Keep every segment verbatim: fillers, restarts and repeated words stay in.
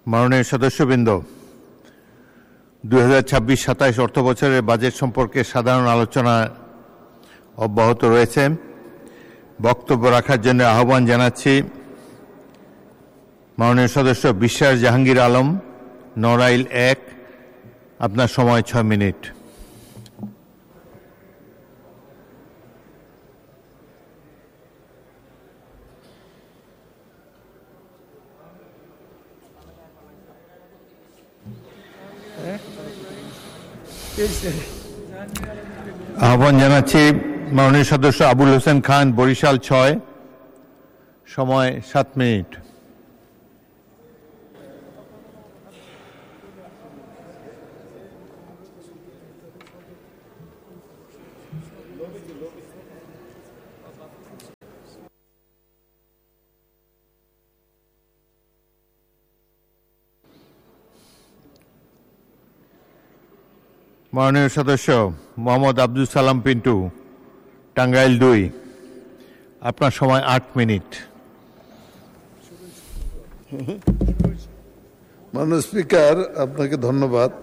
মাননীয় সদস্যবৃন্দ, দুই হাজার ছাব্বিশ সাতাইশ অর্থ বছরের বাজেট সম্পর্কে সাধারণ আলোচনা অব্যাহত রয়েছে। বক্তব্য রাখার জন্য আহ্বান জানাচ্ছি মাননীয় সদস্য বিশ্বাস জাহাঙ্গীর আলম, নড়াইল এক। আপনার সময় ছয় মিনিট। আহ্বান জানাচ্ছি মাননীয় সদস্য আবুল হোসেন খান, বরিশাল ছয়। সময় সাত মিনিট। মাননীয় সদস্য মোহাম্মদ আব্দুল সালাম পিন্টু, টাঙ্গাইল দুই। আপনার সময় আট মিনিট। মাননীয় স্পিকার, আপনাকে ধন্যবাদ।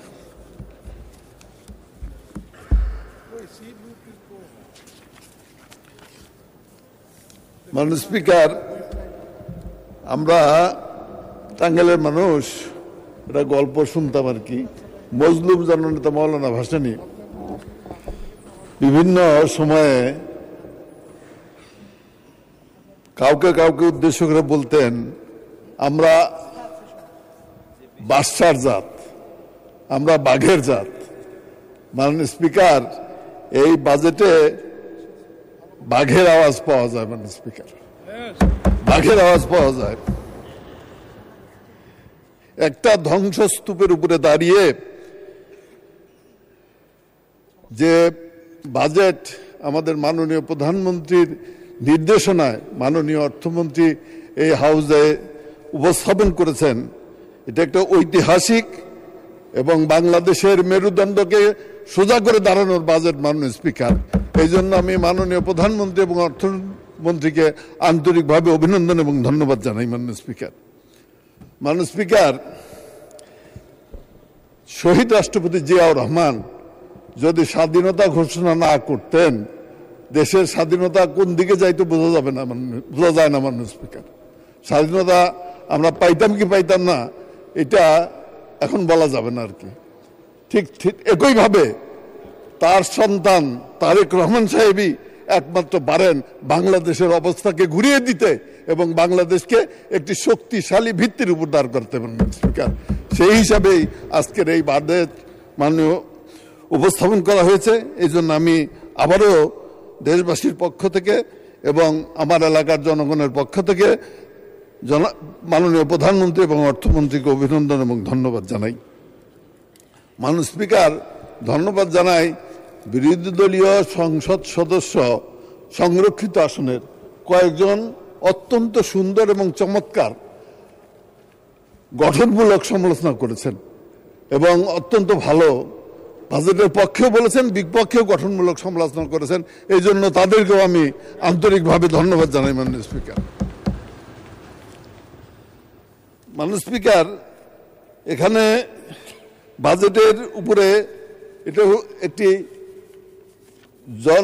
মাননীয় স্পিকার, আমরা টাঙ্গাইলের মানুষ এটা গল্প শুনতাম আর কি। মজলুম জননেতা মৌলানা ভাসানী বিভিন্ন সময়ে কাউকে কাউকে উদ্দেশ্য করে বলতেন, আমরা বাদশার জাত, আমরা বাঘের জাত। মাননীয় স্পিকার, এই বাজেটে বাঘের আওয়াজ পাওয়া যায়। মাননীয় স্পিকার, বাঘের আওয়াজ পাওয়া যায়। একটা ধ্বংসস্তূপের উপরে দাঁড়িয়ে যে বাজেট আমাদের মাননীয় প্রধানমন্ত্রীর নির্দেশনায় মাননীয় অর্থমন্ত্রী এই হাউসে উপস্থাপন করেছেন, এটা একটা ঐতিহাসিক এবং বাংলাদেশের মেরুদণ্ডকে সোজা করে দাঁড়ানোর বাজেট। মাননীয় স্পিকার, এই জন্য আমি মাননীয় প্রধানমন্ত্রী এবং অর্থমন্ত্রীকে আন্তরিকভাবে অভিনন্দন এবং ধন্যবাদ জানাই। মাননীয় স্পিকার মাননীয় স্পিকার শহীদ রাষ্ট্রপতি জিয়াউর রহমান যদি স্বাধীনতা ঘোষণা না করতেন, দেশের স্বাধীনতা কোন দিকে যাইতো বোঝা যাবে না, বোঝা যায় না। মাননীয় স্পিকার, স্বাধীনতা আমরা পাইতাম কি পাইতাম না এটা এখন বলা যাবে না আর কি। ঠিক ঠিক একইভাবে তার সন্তান তারেক রহমান সাহেবই একমাত্র পারেন বাংলাদেশের অবস্থাকে ঘুরিয়ে দিতে এবং বাংলাদেশকে একটি শক্তিশালী ভিত্তির উপর দাঁড় করতে। মাননীয় স্পিকার, সেই হিসাবেই আজকের এই বাজেট মাননীয় উপস্থাপন করা হয়েছে। এই জন্য আমি আবারও দেশবাসীর পক্ষ থেকে এবং আমার এলাকার জনগণের পক্ষ থেকে মাননীয় প্রধানমন্ত্রী এবং অর্থমন্ত্রীকে অভিনন্দন এবং ধন্যবাদ জানাই। মাননীয় স্পিকার, ধন্যবাদ জানাই বিরোধী দলীয় সংসদ সদস্য সংরক্ষিত আসনের কয়েকজন অত্যন্ত সুন্দর এবং চমৎকার গঠনমূলক সমালোচনা করেছেন এবং অত্যন্ত ভালো বাজেটের পক্ষেও বলেছেন, বিপক্ষেও গঠনমূলক সমালোচনা করেছেন। এই জন্য তাদেরকেও আমি আন্তরিকভাবে ধন্যবাদ জানাই। মাননীয় স্পিকার মাননীয় স্পিকার এখানে বাজেটের উপরে এটা একটি জন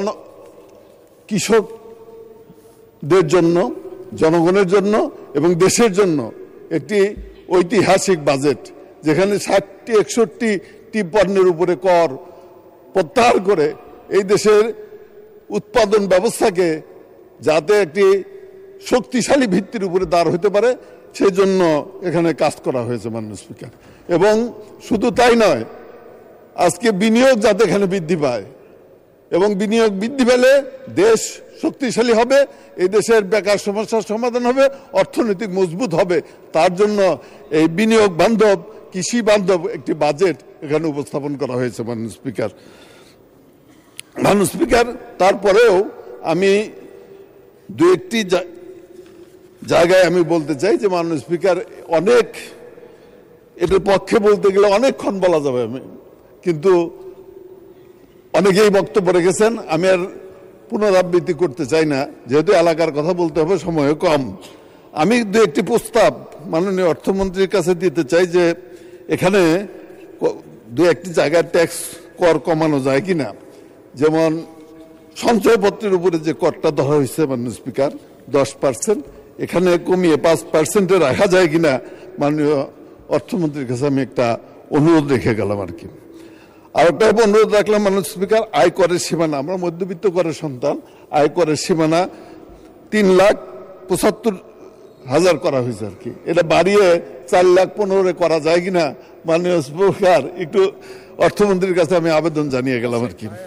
কৃষকদের জন্য, জনগণের জন্য এবং দেশের জন্য একটি ঐতিহাসিক বাজেট, যেখানে ষাটটি একষট্টি টি পণ্যের উপরে কর প্রত্যাহার করে এই দেশের উৎপাদন ব্যবস্থাকে যাতে একটি শক্তিশালী ভিত্তির উপরে দাঁড় হতে পারে সেই জন্য এখানে কাজ করা হয়েছে। মাননীয় স্পিকার, এবং শুধু তাই নয়, আজকে বিনিয়োগ যাতে এখানে বৃদ্ধি পায় এবং বিনিয়োগ বৃদ্ধি পেলে দেশ শক্তিশালী হবে, এই দেশের বেকার সমস্যার সমাধান হবে, অর্থনৈতিক মজবুত হবে। তার জন্য এই বিনিয়োগ বান্ধব, কৃষি বান্ধব একটি বাজেট এখানে উপস্থাপন করা হয়েছে। মাননীয় স্পিকার মাননীয় স্পিকার তারপরেও আমি দু একটি জায়গায় আমি বলতে চাই যে মাননীয় স্পিকার, অনেক এটার পক্ষে বলতে গেলে অনেকক্ষণ বলা যাবে, আমি কিন্তু অনেকেই বক্তব্য রেখেছেন, আমি আর পুনরাবৃত্তি করতে চাই না, যেহেতু এলাকার কথা বলতে হবে, সময় কম। আমি দু একটি প্রস্তাব মাননীয় অর্থমন্ত্রীর কাছে দিতে চাই যে এখানে দু একটি জায়গায় ট্যাক্স কর কমানো যায় কিনা। যেমন সঞ্চয়পত্রের উপরে যে করটা ধরা হয়েছে মাননীয় স্পিকার দশ পার্সেন্ট, এখানে কমিয়ে পাঁচ পার্সেন্টে রাখা যায় কিনা মাননীয় অর্থমন্ত্রীর কাছে আমি একটা অনুরোধ রেখে গেলাম আর কি। আর একটা অনুরোধ রাখলাম মাননীয় স্পিকার, আয় করের সীমানা, আমরা মধ্যবিত্ত করের সন্তান, আয় করের সীমানা তিন লাখ পঁচাত্তর হাজার করা হয়েছে আর কি, এটা বাড়িয়ে চার লাখ পনেরো করা যায় কিনা মাননীয় স্পিকার একটু অর্থমন্ত্রীর কাছে আমি আবেদন জানিয়ে গেলাম আর কি।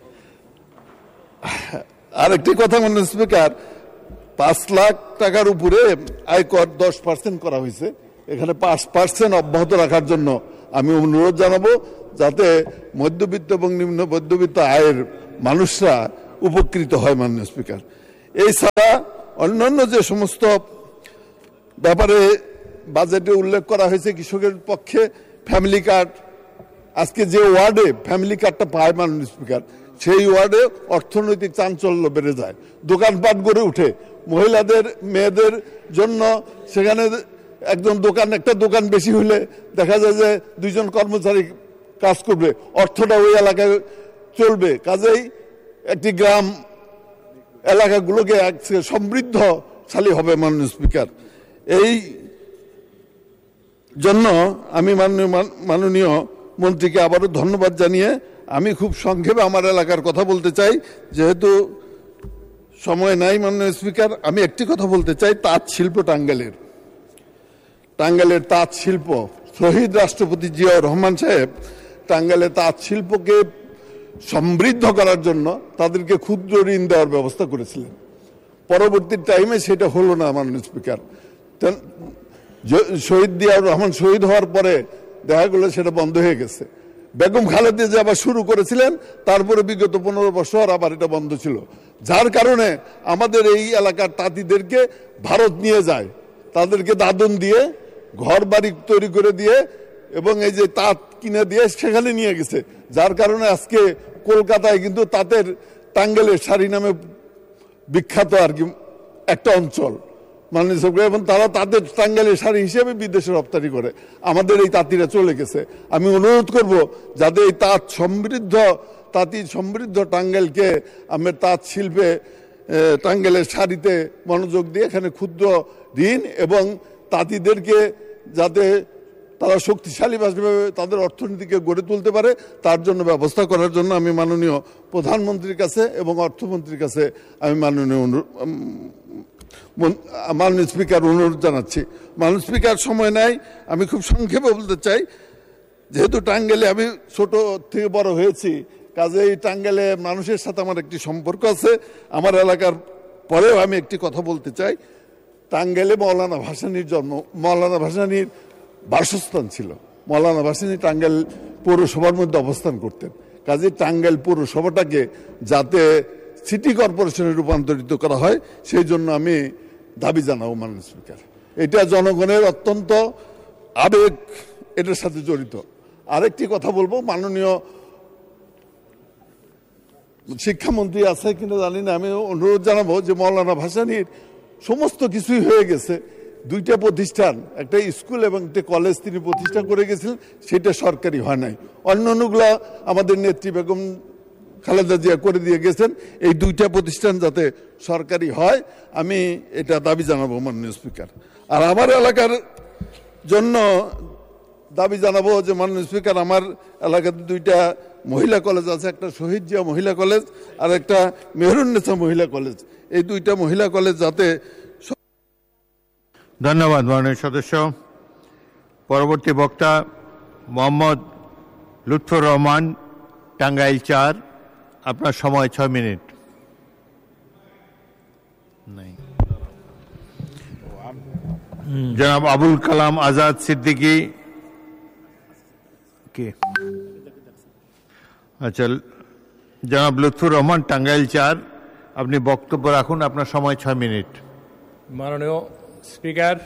আর একটি কথা মাননীয় স্পিকার, পাঁচ লাখ টাকার উপরে আয়কর দশ পার্সেন্ট করা হয়েছে, এখানে পাঁচ পার্সেন্ট অব্যাহত রাখার জন্য আমি অনুরোধ জানাবো, যাতে মধ্যবিত্ত এবং নিম্ন মধ্যবিত্ত আয়ের মানুষরা উপকৃত হয় মাননীয় স্পিকার। এছাড়া অন্যান্য যে সমস্ত ব্যাপারে বাজেটে উল্লেখ করা হয়েছে, কৃষকের পক্ষে ফ্যামিলি কার্ড, আজকে যে ওয়ার্ডে ফ্যামিলি কার্ডটা পায় মাননীয় স্পিকার, সেই ওয়ার্ডে অর্থনৈতিক চাঞ্চল্য বেড়ে যায়, দোকানপাট গড়ে উঠে, মহিলাদের মেয়েদের জন্য সেখানে একজন দোকান একটা দোকান বেশি হলে দেখা যায় যে দুইজন কর্মচারী কাজ করবে, অর্থটা ওই এলাকায় চলবে, কাজেই একটি গ্রাম এলাকাগুলোকে সমৃদ্ধশালী হবে মাননীয় স্পিকার। এই জন্য আমি মাননীয় মাননীয় মন্ত্রীকে আবারও ধন্যবাদ জানিয়ে আমি খুব সংক্ষেপে আমার এলাকার কথা বলতে চাই, যেহেতু সময় নাই মাননীয় স্পিকার। আমি একটি কথা বলতে চাই, তাঁত শিল্প টাঙ্গাইলের টাঙ্গাইলের তাঁত শিল্প, শহীদ রাষ্ট্রপতি জিয়াউর রহমান সাহেব টাঙ্গাইলের তাঁত শিল্পকে সমৃদ্ধ করার জন্য তাদেরকে ক্ষুদ্র ঋণ দেওয়ার ব্যবস্থা করেছিলেন। পরবর্তী টাইমে সেটা হলো না মাননীয় স্পিকার। শহীদ জিয়াউর রহমান শহীদ হওয়ার পরে দেখা গেল সেটা বন্ধ হয়ে গেছে। বেগম খালেদা জিয়া আবার শুরু করেছিলেন, তারপরে বিগত পনেরো বছর আবার এটা বন্ধ ছিল, যার কারণে আমাদের এই এলাকার তাঁতিদেরকে ভারত নিয়ে যায়, তাদেরকে দাদন দিয়ে ঘর বাড়ি তৈরি করে দিয়ে এবং এই যে তাঁত কিনে দিয়ে সেখানে নিয়ে গেছে, যার কারণে আজকে কলকাতায় কিন্তু তাঁতের টাঙ্গাইলের শাড়ি নামে বিখ্যাত আর কি একটা অঞ্চল মাননীয় সরকার, এবং তারা তাদের টাঙ্গাইলের শাড়ি হিসেবে বিদেশে রপ্তানি করে, আমাদের এই তাঁতিরা চলে গেছে। আমি অনুরোধ করব যাতে এই তাঁত সমৃদ্ধ তাঁতি সমৃদ্ধ টাঙ্গাইলকে আমরা তাঁত শিল্পে টাঙ্গাইলের শাড়িতে মনোযোগ দিয়ে এখানে ক্ষুদ্র ঋণ এবং তাঁতিদেরকে যাতে তারা শক্তিশালীভাবে তাদের অর্থনীতিকে গড়ে তুলতে পারে তার জন্য ব্যবস্থা করার জন্য আমি মাননীয় প্রধানমন্ত্রীর কাছে এবং অর্থমন্ত্রীর কাছে আমি মাননীয় মাননীয় স্পিকার অনুরোধ জানাচ্ছি। মাননীয় স্পিকার সময় নাই, আমি খুব সংক্ষেপে বলতে চাই, যেহেতু টাঙ্গাইলে আমি ছোট থেকে বড় হয়েছি, কাজেই টাঙ্গাইলে মানুষের সাথে আমার একটি সম্পর্ক আছে। আমার এলাকার পরেও আমি একটি কথা বলতে চাই, টাঙ্গাইলে মৌলানা ভাসানীর জন্ম, মৌলানা ভাসানীর বাসস্থান ছিল, মৌলানা ভাসানী টাঙ্গাইল পৌরসভার মধ্যে অবস্থান করতেন, কাজে টাঙ্গাইল পৌরসভাটাকে যাতে সিটি কর্পোরেশনে রূপান্তরিত করা হয় সেই জন্য আমি দাবি জানাবো মাননীয় স্পিকার। এটা জনগণের অত্যন্ত আবেগ এটার সাথে জড়িত। আরেকটি কথা বলবো, মাননীয় শিক্ষামন্ত্রী আছে কিনা জানি না, আমি অনুরোধ জানাবো যে মৌলানা ভাসানীর সমস্ত কিছুই হয়ে গেছে, দুইটা প্রতিষ্ঠান, একটা স্কুল এবং একটা কলেজ তিনি প্রতিষ্ঠা করে গেছিলেন, সেটা সরকারি হয় নাই, অন্যান্যগুলো আমাদের নেত্রী বেগম খালেদা জিয়া করে দিয়ে গেছেন। এই দুইটা প্রতিষ্ঠান যাতে সরকারি হয় আমি এটা দাবি জানাবো মাননীয় স্পিকার। আর আমার এলাকার জন্য দাবি জানাবো যে মাননীয় স্পিকার, আমার এলাকাতে দুইটা মহিলা কলেজ আছে, একটা শহীদ জিয়া মহিলা কলেজ আর একটা মেহরুন্নেসা মহিলা কলেজ, এই দুইটা মহিলা কলেজ যাতে। ধন্যবাদ মাননীয় সদস্য। পরবর্তী বক্তা মোহাম্মদ লুৎফর রহমান, টাঙ্গাইল চার, আপনার সময় ছয় মিনিট। জনাব আবুল কালাম আজাদ সিদ্দিকী, কে? আচ্ছা, জনাব লুৎফর রহমান, টাঙ্গাইল চার, আপনি বক্তব্য রাখুন, আপনার সময় ছয় মিনিট। মাননীয় স্পিকার,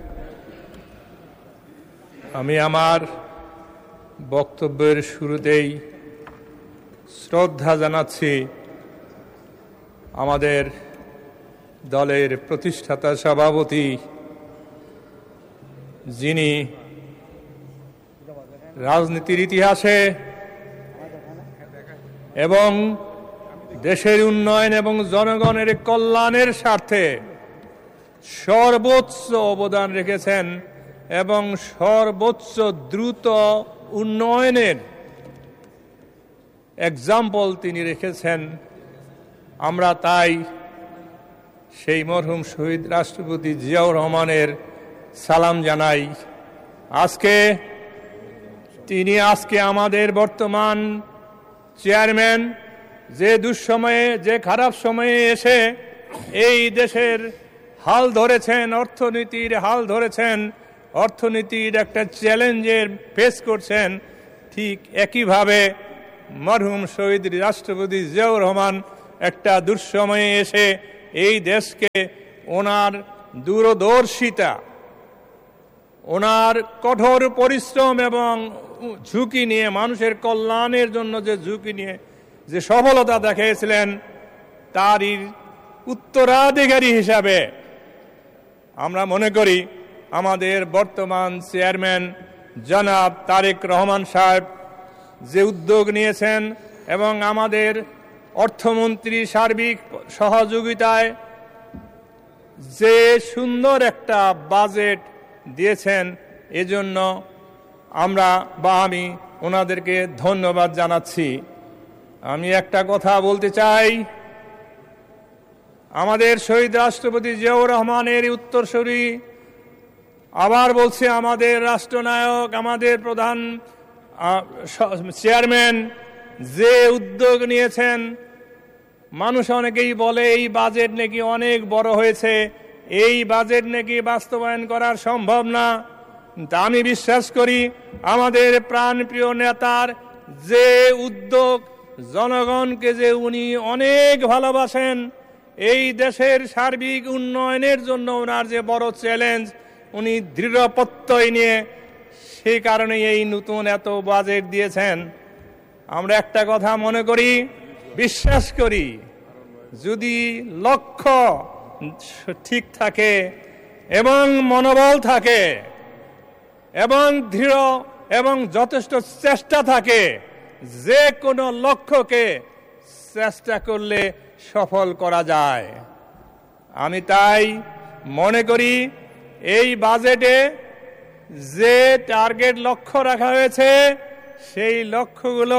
আমি আমার বক্তব্যের শুরুতেই শ্রদ্ধা জানাচ্ছি আমাদের দলের প্রতিষ্ঠাতা সভাপতি যিনি রাজনীতির ইতিহাসে এবং দেশের উন্নয়ন এবং জনগণের কল্যাণের স্বার্থে সর্বোচ্চ অবদান রেখেছেন এবং সর্বোচ্চ দ্রুত উন্নয়নের এক্সাম্পল তিনি রেখেছেন। আমরা তাই সেই মরহুম শহীদ রাষ্ট্রপতি জিয়াউর রহমানের সালাম জানাই। আজকে তিনি আজকে আমাদের বর্তমান চেয়ারম্যান, যে দুঃসময়ে যে খারাপ সময়ে এসে এই দেশের হাল ধরেছেন, অর্থনীতির হাল ধরেছেন, অর্থনীতির একটা চ্যালেঞ্জের ফেস করছেন, ঠিক একইভাবে মরহুম শহীদ রাষ্ট্রপতি জিয়াউর রহমান একটা দুঃসময়ে এসে এই দেশকে ওনার দূরদর্শিতা, ওনার কঠোর পরিশ্রম এবং ঝুঁকি নিয়ে, মানুষের কল্যাণের জন্য যে ঝুঁকি নিয়ে যে সফলতা দেখিয়েছিলেন, তারই উত্তরাধিকারী হিসাবে আমরা মনে করি আমাদের বর্তমান চেয়ারম্যান জনাব তারেক রহমান সাহেব যে উদ্যোগ নিয়েছেন এবং আমাদের অর্থমন্ত্রী সার্বিক সহযোগিতায় যে সুন্দর একটা বাজেট দিয়েছেন, এজন্য আমরা বা আমি ওনাদেরকে ধন্যবাদ জানাচ্ছি। আমি একটা কথা বলতে চাই, আমাদের শহীদ রাষ্ট্রপতি জিয়াউর রহমানের উত্তরসূরি, আবার বলছি আমাদের রাষ্ট্রনায়ক, আমাদের প্রধান চেয়ারম্যান যে উদ্যোগ নিয়েছেন, মানুষ অনেকেই বলে এই বাজেট নাকি অনেক বড় হয়েছে, এই বাজেট নাকি বাস্তবায়ন করা সম্ভব না। তা আমি বিশ্বাস করি আমাদের প্রাণপ্রিয় নেতার যে উদ্যোগ, জনগণকে যে উনি অনেক ভালোবাসেন, এই দেশের সার্বিক উন্নয়নের জন্য ওনার যে বড় চ্যালেঞ্জ, উনি দৃঢ় প্রত্যয় নিয়ে সেই কারণে এই নতুন এত বাজেট দিয়েছেন। আমরা একটা কথা মনে করি, বিশ্বাস করি, যদি লক্ষ্য ঠিক থাকে এবং মনোবল থাকে এবং দৃঢ় এবং যথেষ্ট চেষ্টা থাকে, যে কোনো লক্ষ্যকে চেষ্টা করলে সফল করা যায়। আমি তাই মনে করি এই বাজেটে যে টার্গেট লক্ষ্য রাখা হয়েছে, সেই লক্ষ্যগুলো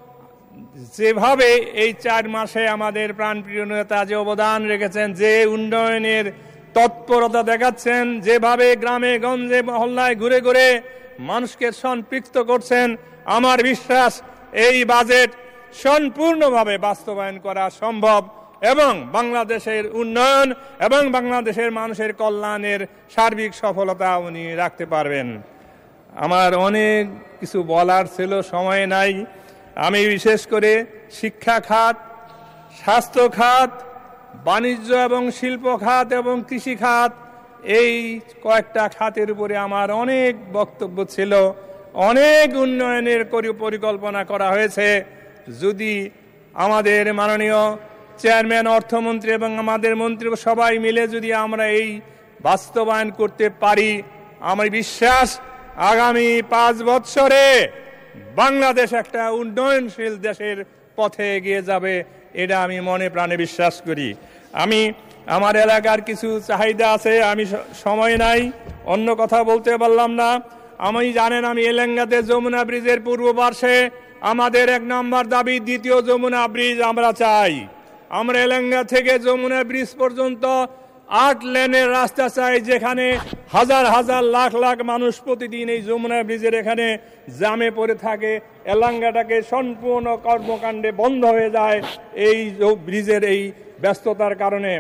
যেভাবে এই চার মাসে আমাদের প্রাণপ্রিয় নেতা যে অবদান রেখেছেন, যে উন্নয়নের তৎপরতা দেখাচ্ছেন, যেভাবে গ্রামে গঞ্জে মহল্লায় ঘুরে ঘুরে মানুষকে সম্পৃক্ত করছেন, আমার বিশ্বাস এই বাজেট সম্পূর্ণভাবে বাস্তবায়ন করা সম্ভব এবং বাংলাদেশের উন্নয়ন এবং বাংলাদেশের মানুষের কল্যাণের সার্বিক সফলতা উনি রাখতে পারবেন। আমার অনেক কিছু বলার ছিল, সময় নাই। আমি বিশেষ করে শিক্ষা খাত, স্বাস্থ্য খাত, বাণিজ্য এবং শিল্প খাত এবং কৃষি খাত, এই কয়েকটা খাতের উপরে আমার অনেক বক্তব্য ছিল। অনেক উন্নয়নের পরিকল্পনা করা হয়েছে। যদি আমাদের মাননীয় চেয়ারম্যান, অর্থমন্ত্রী এবং আমাদের মন্ত্রী সবাই মিলে যদি আমরা এই বাস্তবায়ন করতে পারি, আমার বিশ্বাস আগামী পাঁচ বছরে বাংলাদেশ একটা উন্নয়নশীল দেশের পথে এগিয়ে যাবে, এটা আমি মনে প্রাণে বিশ্বাস করি। আমি আমার এলাকার কিছু চাহিদা আছে, আমি সময় নাই, অন্য কথা বলতে পারলাম না। আমি জানেন আমি এলেঙ্গাতে যমুনা ব্রিজের পূর্ব পার্শ্বে আমাদের এক নম্বর দাবি দ্বিতীয় যমুনা ব্রিজ আমরা চাই। আমরা এলেঙ্গা থেকে যমুনা ব্রিজ পর্যন্ত আট লেনের রাস্তা চাই, যেখানে হাজার হাজার লাখ লাখ মানুষ প্রতিদিন এই যমুনা ব্রিজের এখানে জামে পড়ে থাকে। এলাঙ্গাটাকে সম্পূর্ণ কর্মকাণ্ডে বন্ধ হয়ে যায় এই ব্রিজের এই ব্যস্ততার কারণে।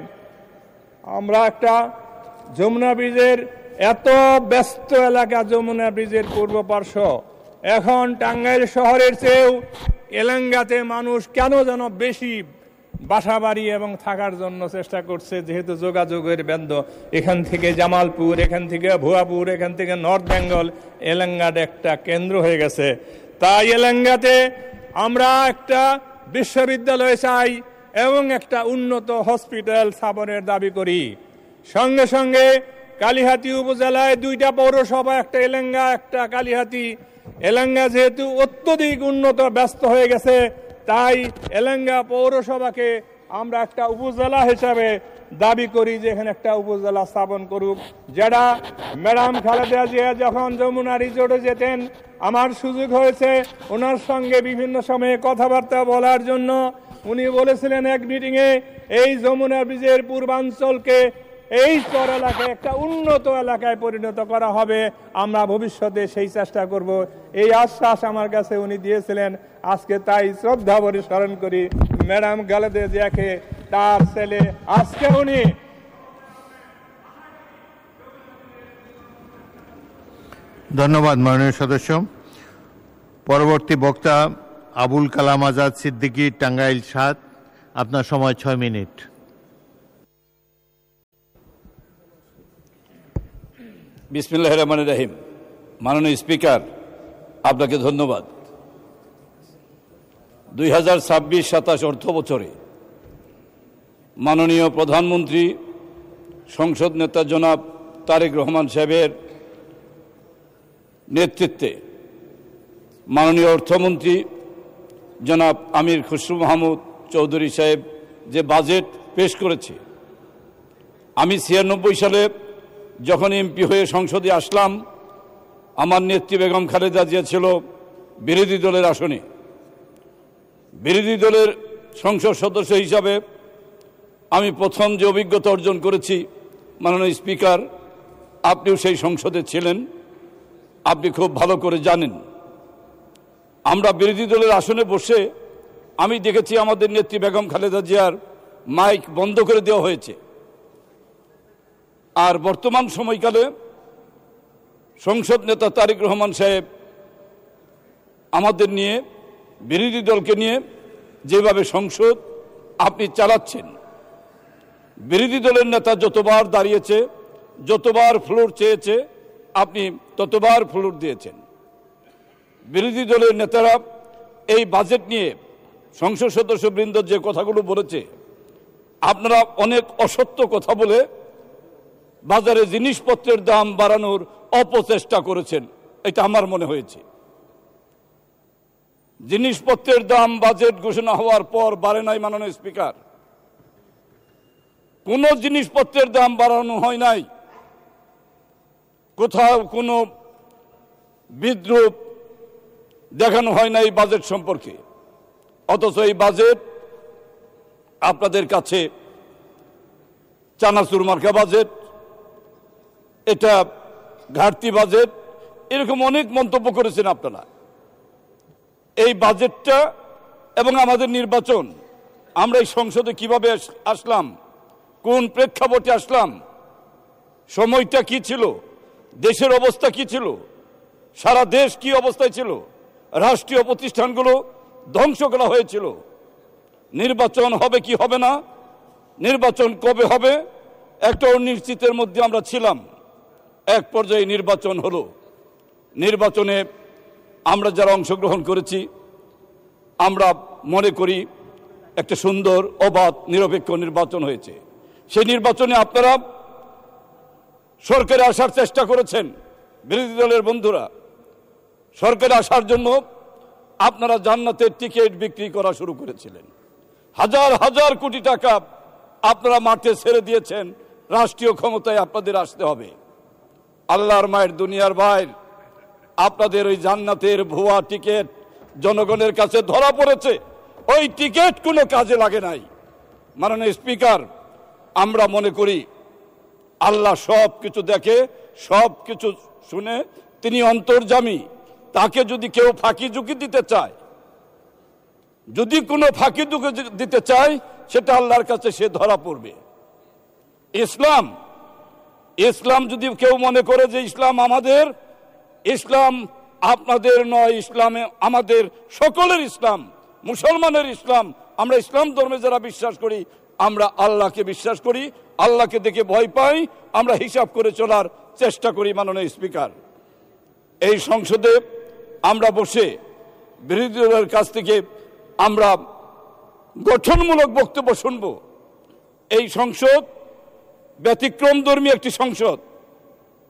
আমরা একটা যমুনা ব্রিজের এত ব্যস্ত এলাকা, যমুনা ব্রিজের পূর্ব পার্শ্ব, এখন টাঙ্গাইল শহরের চেয়েও এলাঙ্গাতে মানুষ কেন যেন বেশি বাসা বাড়ি এবং থাকার জন্য চেষ্টা করছে, যেহেতু যোগাযোগের বন্ধ। এখান থেকে জামালপুর, এখান থেকে ভুয়াপুর, এখান থেকে নর্থ বেঙ্গল, এলাঙ্গাটা একটা কেন্দ্র হয়ে গেছে। তাই এলাঙ্গাতে আমরা একটা বিশ্ববিদ্যালয় চাই এবং একটা উন্নত হসপিটাল স্থাপনের দাবি করি। সঙ্গে সঙ্গে কালিহাতী উপজেলায় দুইটা পৌরসভা, একটা এলেঙ্গা একটা কালিহাতী। এলেঙ্গা যেহেতু অত্যধিক উন্নত ব্যস্ত হয়ে গেছে, তাই এলেঙ্গা পৌরসভাকে আমরা একটা উপজেলা হিসাবে দাবি করি যে এখানে একটা উপজেলা স্থাপন করুক। যেটা ম্যাডাম খালেদা জিয়া যখন যমুনা রিসোর্টে যেতেন, আমার সুযোগ হয়েছে ওনার সঙ্গে বিভিন্ন সময়ে কথাবার্তা বলার জন্য। উনি বলেছিলেন এক মিটিংয়ে, এই যমুনা ব্রিজের পূর্বাঞ্চলকে এই চর এলাকায় একটা উন্নত এলাকায় পরিণত করা হবে, আমরা ভবিষ্যতে সেই চেষ্টা করব, এই আশ্বাস আমার কাছে উনি দিয়েছিলেন। আজকে তাই শ্রদ্ধা ভরে স্মরণ করি ম্যাডাম খালেদা জিয়াকে, তার ছেলে আজকে উনি ধন্যবাদ মাননীয় সদস্য। পরবর্তী বক্তা আবুল কালাম আজাদ সিদ্দিকী, টাঙ্গাইল সাত। আপনার সময় ছয় মিনিট। বিসমিল্লাহির রহমানির রহিম। মাননীয় স্পিকার, আপনাকে ধন্যবাদ। দুই হাজার ছাব্বিশ সাতাশ অর্থ বছরে মাননীয় প্রধানমন্ত্রী সংসদ নেতা জনাব তারেক রহমান সাহেবের নেতৃত্বে মাননীয় অর্থমন্ত্রী জনাব আমির খুসরু মাহমুদ চৌধুরী সাহেব যে বাজেট পেশ করেছে, আমি ছিয়ানব্বই সালে যখন এমপি হয়ে সংসদে আসলাম, আমার নেত্রী বেগম খালেদা জিয়া ছিল বিরোধী দলের আসনে। বিরোধী দলের সংসদ সদস্য হিসাবে আমি প্রথম যে অভিজ্ঞতা অর্জন করেছি, মাননীয় স্পিকার, আপনিও সেই সংসদে ছিলেন, আপনি খুব ভালো করে জানেন। আমরা বিরোধী দলের আসনে বসে আমি দেখেছি আমাদের নেত্রী বেগম খালেদা জিয়ার মাইক বন্ধ করে দেওয়া হয়েছে। আর বর্তমান সময়কালে সংসদ নেতা তারেক রহমান সাহেব আমাদের নিয়ে, বিরোধী দলকে নিয়ে যেভাবে সংসদ আপনি চালাচ্ছেন, বিরোধী দলের নেতা যতবার দাঁড়িয়েছে, যতবার ফ্লোর চেয়েছে, আপনি ততবার ফ্লোর দিয়েছেন। বিরোধী দলের নেতারা এই বাজেট নিয়ে সংসদ সদস্যবৃন্দ যে কথাগুলো বলেছে, আপনারা অনেক অসত্য কথা বলে বাজারে জিনিসপত্রের দাম বাড়ানোর অপচেষ্টা করেছেন, এটা আমার মনে হয়েছে। জিনিসপত্রের দাম বাজেট ঘোষণা হওয়ার পর বাড়ে নাই মাননীয় স্পিকার, কোন জিনিসপত্রের দাম বাড়ানো হয় নাই, কোথাও কোনো বিদ্রুপ দেখানো হয় না এই বাজেট সম্পর্কে। অথচ এই বাজেট আপনাদের কাছে চানাচুর মার্কা বাজেট, এটা ঘাটতি বাজেট, এরকম অনেক মন্তব্য করেছেন আপনারা। এই বাজেটটা এবং আমাদের নির্বাচন, আমরা এই সংসদে কিভাবে আসলাম, কোন প্রেক্ষাপটে আসলাম, সময়টা কি ছিল, দেশের অবস্থা কি ছিল, সারা দেশ কি অবস্থায় ছিল, রাষ্ট্রীয় প্রতিষ্ঠানগুলো ধ্বংস করা হয়েছিল, নির্বাচন হবে কি হবে না, নির্বাচন কবে হবে, একটা অনিশ্চিতের মধ্যে আমরা ছিলাম। এক পর্যায়ে নির্বাচন হলো। নির্বাচনে আমরা যারা অংশগ্রহণ করেছি, আমরা মনে করি একটা সুন্দর, অবাধ, নিরপেক্ষ নির্বাচন হয়েছে। সেই নির্বাচনে আপনারা সরকারে আসার চেষ্টা করেছেন, বিরোধী দলের বন্ধুরা সরকারে আসার জন্য আপনারা জান্নাতের টিকিট বিক্রি করা শুরু করেছিলেন। হাজার হাজার কোটি টাকা আপনারা মাঠে ছেড়ে দিয়েছেন, রাষ্ট্রীয় ক্ষমতায় আপনাদের আসতে হবে। আল্লাহর মায়ের দুনিয়ার ভাই, আপনাদের ওই জান্নাতের ভুয়া টিকিট জনগণের কাছে ধরা পড়েছে, ওই টিকিট কোনো কাজে লাগে নাই। মাননীয় স্পিকার, আমরা মনে করি আল্লাহ সব কিছু দেখে, সব কিছু শুনে, তিনি অন্তর্যামী। তাকে যদি কেউ ফাঁকি ঝুঁকি দিতে চায়, যদি কোনো ফাঁকি ঝুঁকি দিতে চায়, সেটা আল্লাহর কাছে সে ধরা পড়বে। ইসলাম ইসলাম যদি কেউ মনে করে যে ইসলাম আমাদের, ইসলাম আপনাদের নয়, ইসলামে আমাদের সকলের ইসলাম, মুসলমানের ইসলাম। আমরা ইসলাম ধর্মে যারা বিশ্বাস করি, আমরা আল্লাহকে বিশ্বাস করি, আল্লাহকে দেখে ভয় পাই, আমরা হিসাব করে চলার চেষ্টা করি। মাননীয় স্পিকার, এই সংসদে আমরা বসে বিরোধী দলের কাছ থেকে আমরা গঠনমূলক বক্তব্য শুনব। এই সংসদ ব্যতিক্রমধর্মী একটি সংসদ,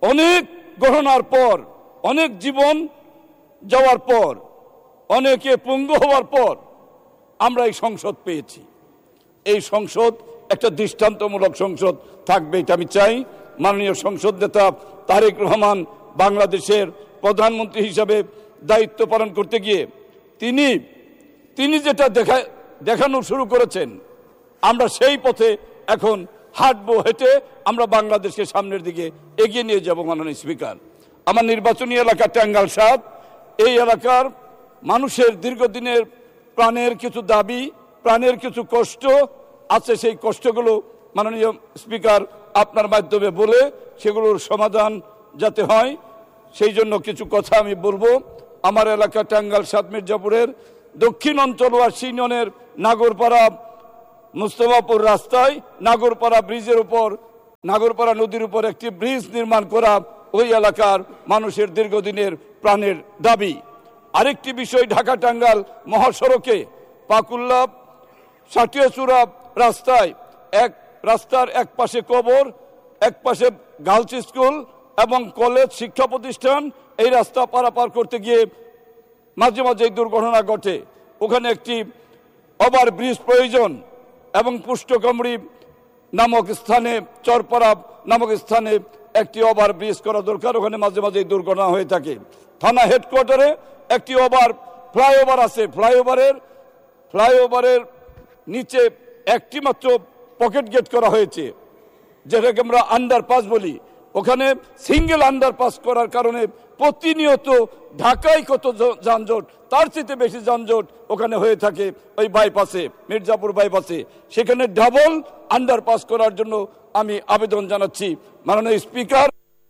অনেক গণনার পর, অনেক জীবন যাওয়ার পর, অনেকে পঙ্গু হওয়ার পর আমরা এই সংসদ পেয়েছি। এই সংসদ একটা দৃষ্টান্তমূলক সংসদ থাকবে, এটা আমি চাই। মাননীয় সংসদ নেতা তারেক রহমান বাংলাদেশের প্রধানমন্ত্রী হিসাবে দায়িত্ব পালন করতে গিয়ে তিনি তিনি যেটা দেখা দেখানো শুরু করেছেন, আমরা সেই পথে এখন হাঁটবো, হেঁটে আমরা বাংলাদেশকে সামনের দিকে এগিয়ে নিয়ে যাব। মাননীয় স্পিকার, আমার নির্বাচনী এলাকা টাঙ্গাইল সাত, এই এলাকার মানুষের দীর্ঘদিনের প্রাণের কিছু দাবি, প্রাণের কিছু কষ্ট আছে। সেই কষ্টগুলো মাননীয় স্পিকার আপনার মাধ্যমে বলে সেগুলোর সমাধান যাতে হয়, সেই জন্য কিছু কথা আমি বলবো। আমার এলাকা টাঙ্গাইল সাত মির্জাপুরের দক্ষিণ অঞ্চল ওয়াসি ইউনিয়নের নাগরপাড়া মুস্তফাপুর রাস্তায় নাগরপাড়া ব্রিজের উপর, নাগরপাড়া নদীর উপর একটি ব্রিজ নির্মাণ করা ওই এলাকার মানুষের দীর্ঘদিনের প্রাণের দাবি। আরেকটি বিষয়, ঢাকা টাঙ্গাইল মহাসড়কে পাকুল্লা সাটিয়াচূড়া রাস্তায় এক রাস্তার এক পাশে কবর, এক পাশে গার্লস স্কুল এবং কলেজ শিক্ষা প্রতিষ্ঠান। এই রাস্তা পারাপার করতে গিয়ে মাঝে মাঝে দুর্ঘটনা ঘটে। ওখানে একটি ওভার ব্রিজ প্রয়োজন এবং পুষ্টকামড়ি নামক স্থানে, চরপাড়া নামক স্থানে একটি ওভার ব্রিজ করা দরকার। ওখানে মাঝে মাঝে দুর্ঘটনা হয়ে থাকে। থানা হেডকোয়ার্টারে একটি ওভার ফ্লাইওভার আছে। ফ্লাইওভারের ফ্লাইওভারের নিচে একটি মাত্র পকেট গেট করা হয়েছে, যেটাকে আমরা আন্ডারপাস বলি। ওখানে সিঙ্গেল আন্ডারপাস করার কারণে প্রতিনিয়ত ঢাকায় কত যানজট, তার চেয়ে বেশি যানজট ওখানে হয়ে থাকে ওই বাইপাসে, মির্জাপুর বাইপাসে। সেখানে ডাবল আন্ডারপাস করার জন্য আমি আবেদন জানাচ্ছি মাননীয় স্পিকার।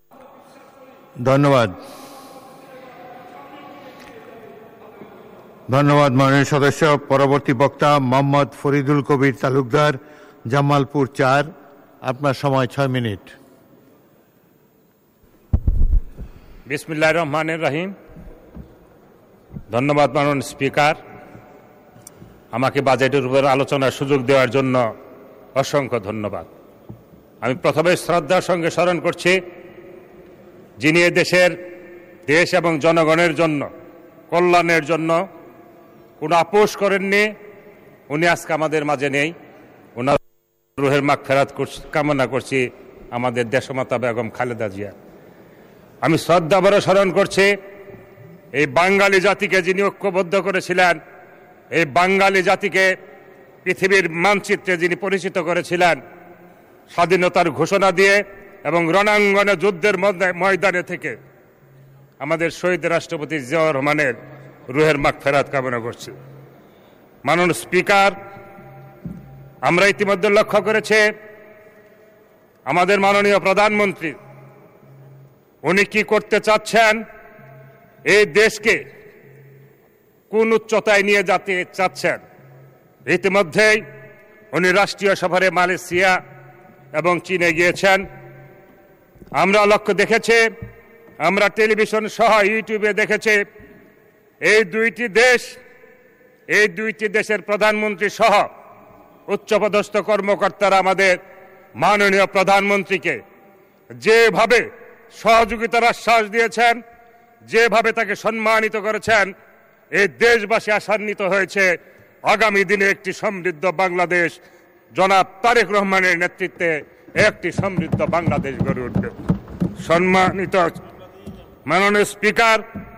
ধন্যবাদ ধন্যবাদ মাননীয় সদস্য। পরবর্তী বক্তা মোহাম্মদ ফরিদুল কবির তালুকদার, জামালপুর চার। আপনার সময় ছয় মিনিট। বিসমিল্লাহির রহমানির রহিম। ধন্যবাদ মাননীয় স্পিকার, আমাকে বাজেটের উপর আলোচনার সুযোগ দেওয়ার জন্য অসংখ্য ধন্যবাদ। আমি প্রথমে শ্রদ্ধার সঙ্গে স্মরণ করছি যিনি এ দেশের দেশ এবং জনগণের জন্য কল্যাণের জন্য কোনো আপোষ করেননি, উনি আজকে আমাদের মাঝে নেই। ওনার রুহের মাগফিরাত কামনা করছি আমাদের দেশমাতা বেগম খালেদা জিয়া। আমি শ্রদ্ধা ভরে স্মরণ করছি এই বাঙালি জাতিকে যিনি ঐক্যবদ্ধ করেছিলেন, এই বাঙালি জাতিকে পৃথিবীর মানচিত্রে যিনি পরিচিত করেছিলেন স্বাধীনতার ঘোষণা দিয়ে এবং রণাঙ্গনে যুদ্ধের ময়দানে থেকে আমাদের শহীদ রাষ্ট্রপতি জিয়াউর রহমানের রুহের মাগফিরাত কামনা করছি। মাননীয় স্পিকার, আমরা ইতিমধ্যে লক্ষ্য করেছি আমাদের মাননীয় প্রধানমন্ত্রী উনি কি করতে চাচ্ছেন, এই দেশকে কোন উচ্চতায় নিয়ে যেতে চাচ্ছেন। ইতিমধ্যেই উনি রাষ্ট্রীয় সফরে মালয়েশিয়া এবং চীনে গিয়েছেন। আমরা লক্ষ্য দেখেছি, আমরা টেলিভিশন সহ ইউটিউবে দেখেছি এই দুইটি দেশ, এই দুইটি দেশের প্রধানমন্ত্রী সহ উচ্চপদস্থ কর্মকর্তারা আমাদের মাননীয় প্রধানমন্ত্রীকে যেভাবে সহযোগিতার আশ্বাস দিয়েছেন, যেভাবে তাকে সম্মানিত করেছেন, এই দেশবাসী আশান্বিত হয়েছে আগামী দিনে একটি সমৃদ্ধ বাংলাদেশ জনাব তারেক রহমানের নেতৃত্বে একটি সমৃদ্ধ বাংলাদেশ গড়ে উঠবে। সম্মানিত মাননীয় স্পিকার,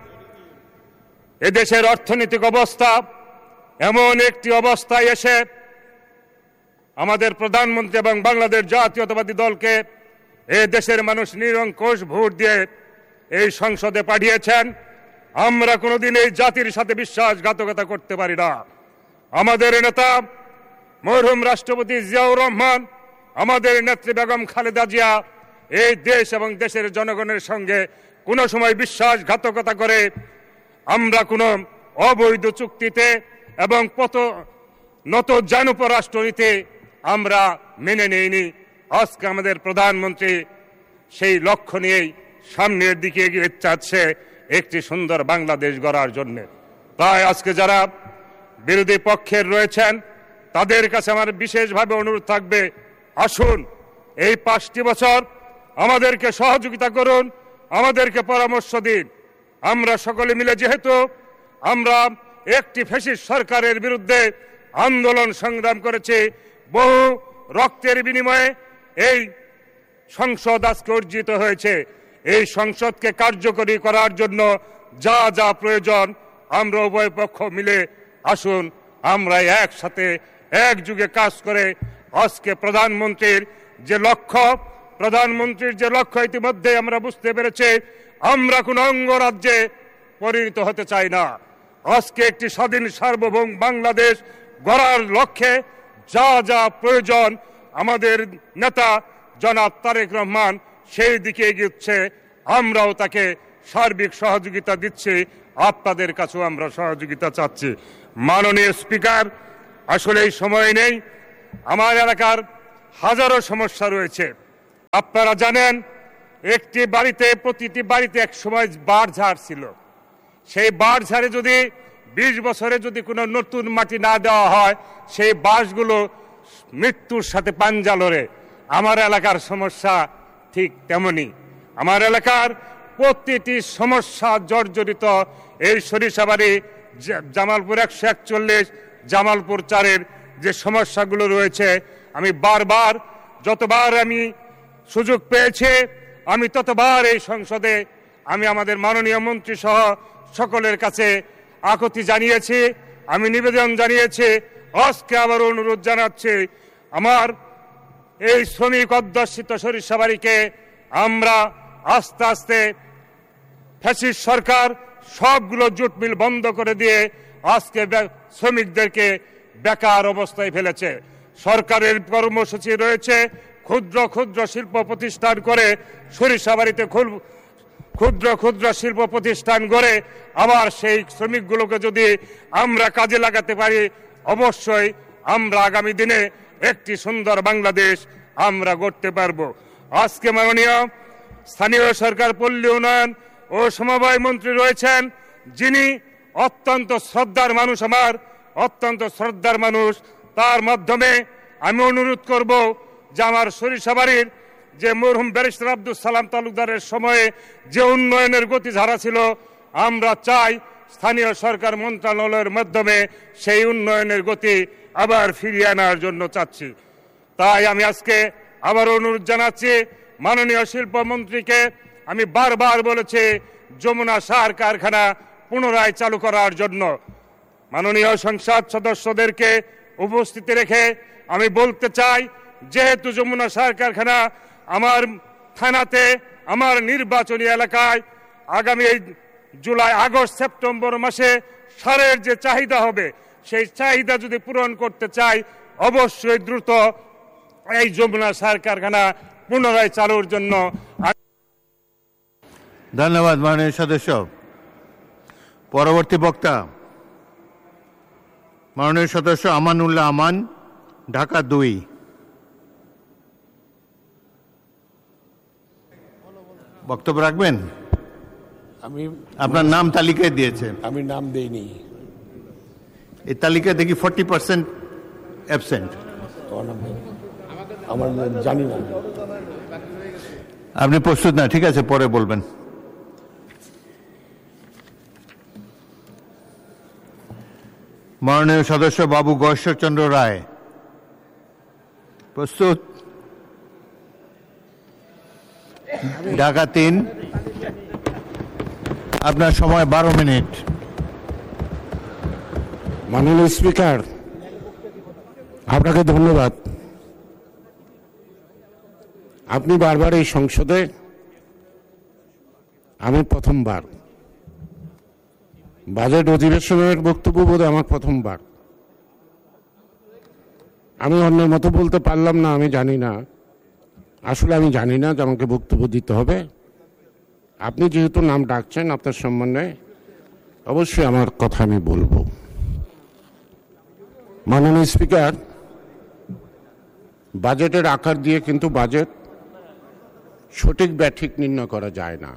এদেশের অর্থনৈতিক অবস্থা এমন একটি অবস্থায় এসে আমাদের প্রধানমন্ত্রী এবং বাংলাদেশ জাতীয়তাবাদী দলকে এই দেশের মানুষ নিরঙ্কুশ ভোট দিয়ে এই সংসদে পাঠিয়েছেন। আমরা কোনোদিন এই জাতির সাথে বিশ্বাসঘাতকতা করতে পারি না। আমাদের নেতা মরহুম রাষ্ট্রপতি জিয়াউর রহমান, আমাদের নেত্রী বেগম খালেদা জিয়া এই দেশ এবং দেশের জনগণের সঙ্গে কোনো সময় বিশ্বাসঘাতকতা করে আমরা কোনো অবৈধ চুক্তিতে এবং পত নত জানুপ রাষ্ট্রনীতি আমরা মেনে নেইনি। আজকে আমাদের প্রধানমন্ত্রী সেই লক্ষ্য নিয়েই সামনের দিকে এগিয়ে যাচ্ছে একটি সুন্দর বাংলাদেশ গড়ার জন্য। তাই আজকে যারা বিরোধী পক্ষের রয়েছেন তাদের কাছে আমার বিশেষভাবে অনুরোধ থাকবে, আসুন এই পাঁচটি বছর আমাদেরকে সহযোগিতা করুন, আমাদেরকে পরামর্শ দিন। আমরা সকলে মিলে যেহেতু আমরা একটি ফ্যাসিস্ট সরকারের বিরুদ্ধে আন্দোলন সংগ্রাম করেছি, বহু রক্তের বিনিময়ে এই সংসদ আজকে অর্জিত হয়েছে। এই সংসদকে কার্যকরী করার জন্য যা যা প্রয়োজন আমরা উভয় পক্ষ মিলে আসুন আমরা একসাথে একযুগে কাজ করে আজকে প্রধানমন্ত্রীর যে লক্ষ্য প্রধানমন্ত্রীর যে লক্ষ্য ইতিমধ্যে আমরা বুঝতে পেরেছি, আমরা কোন অঙ্গরাজ্যে পরিণত হতে চাই না। আজকে একটি স্বাধীন সার্বভৌম বাংলাদেশ গড়ার লক্ষ্যে যা যা প্রয়োজন আমাদের নেতা জনাব তারেক রহমান সেই দিকে এগিয়েছে, আমরাও তাকে সার্বিক সহযোগিতা দিচ্ছি, আপনাদের কাছেও আমরা সহযোগিতা চাচ্ছি। মাননীয় স্পিকার, আসলে এই সময় নেই, আমার এলাকার হাজারো সমস্যা রয়েছে। আপনারা জানেন একটি বাড়িতে প্রতিটি বাড়িতে এক সময় বাঁশঝাড় ছিল। সেই বাঁশঝাড়ে যদি বিশ বছরে যদি কোনো নতুন মাটি না দেওয়া হয় সেই বাঁশগুলো মৃত্যুর সাথে পাঞ্জা লড়ে। আমার এলাকার সমস্যা ঠিক তেমনি। আমার এলাকার প্রতিটি সমস্যা জর্জরিত এই সরিষাবাড়ি জামালপুর একশো একচল্লিশ জামালপুর চারের যে সমস্যাগুলো রয়েছে, আমি বারবার যতবার আমি সুযোগ পেয়েছি আমি ততবার এই সংসদে আমি আমাদের মাননীয় মন্ত্রী সহ সকলের কাছে আকুতি জানিয়েছি, আমি নিবেদন জানিয়েছি। আজকে আবার অনুরোধ জানাচ্ছি, আমার এই শ্রমিক অধ্যুষিত সরিষাবাড়িকে আমরা আস্তে আস্তে ফ্যাসিস্ট সরকার সবগুলো জুট মিল বন্ধ করে দিয়ে আজকে শ্রমিকদেরকে বেকার অবস্থায় ফেলেছে। সরকারের কর্মসূচি রয়েছে ক্ষুদ্র ক্ষুদ্র শিল্প প্রতিষ্ঠান করে সরিষাবাড়িতে ক্ষুদ্র ক্ষুদ্র শিল্প প্রতিষ্ঠান করে আবার সেই শ্রমিকগুলোকে যদি আমরা কাজে লাগাতে পারি অবশ্যই আমরা আগামী দিনে একটি সুন্দর বাংলাদেশ আমরা গড়তে পারবো। আজকে মাননীয় স্থানীয় সরকার পল্লী উন্নয়ন ও সমবায় মন্ত্রী রয়েছেন, যিনি অত্যন্ত শ্রদ্ধার মানুষ, আমার অত্যন্ত শ্রদ্ধার মানুষ। তার মাধ্যমে আমি অনুরোধ করব যে আমার সরিষাবাড়ির যে মরহুম ব্যারিস্টার আব্দুল সালাম তালুকদারের সময়ে যে উন্নয়নের গতি ধারা ছিল, আমরা চাই স্থানীয় সরকার মন্ত্রণালয়ের মাধ্যমে সেই উন্নয়নের গতি আবার ফিরিয়ে আনার জন্য চাচ্ছি। তাই আমি আজকে আবার অনুরোধ জানাচ্ছি মাননীয় শিল্পমন্ত্রীকে, আমি বারবার বলেছি যমুনা সার কারখানা পুনরায় চালু করার জন্য। মাননীয় সংসদ সদস্যদেরকে উপস্থিতি রেখে আমি বলতে চাই, যেহেতু যমুনা সার কারখানা আমার থানাতে আমার নির্বাচনী এলাকায় আগামী এই জুলাই আগস্ট সেপ্টেম্বর মাসে সারের যে চাহিদা হবে সেই চাহিদা যদি পূরণ করতে চাই অবশ্যই দ্রুত এই যমুনা সার কারখানা পুনরায় চালুর জন্য। ধন্যবাদ মাননীয় সদস্য। পরবর্তী বক্তা মাননীয় সদস্য আমানুল্লাহ আমান, ঢাকা দুই। বক্তব্য রাখবেন? আমি আপনার নাম তালিকায় দিয়েছে। আমি নাম দেইনি। এই তালিকায় দেখি ফর্টি পার্সেন্ট অ্যাবসেন্ট। আমার জানি না। আপনি প্রস্তুত না? ঠিক আছে, পরে বলবেন। মাননীয় সদস্য বাবু গয়েশ্বরচন্দ্র রায়, প্রস্তুত? ঢাকা তিন, আপনার সময় বারো মিনিট। মাননীয় স্পিকার, আপনাকে ধন্যবাদ। আপনি বারবার এই সংসদে, আমি প্রথমবার বাজেট অধিবেশনের বক্তব্য বোধহয় আমার প্রথমবার। আমি অন্যের মতো বলতে পারলাম না, আমি জানি না, আসলে আমি জানি না যে আমাকে বক্তব্য দিতে হবে। আপনি যেহেতু নাম ডাকছেন, আপনার সম্মানে অবশ্যই আমার কথা আমি বলবো। মাননীয় স্পিকার, বাজেটের আকার দিয়ে কিন্তু বাজেট সঠিক ব্যাঠিক নির্ণয় করা যায় না,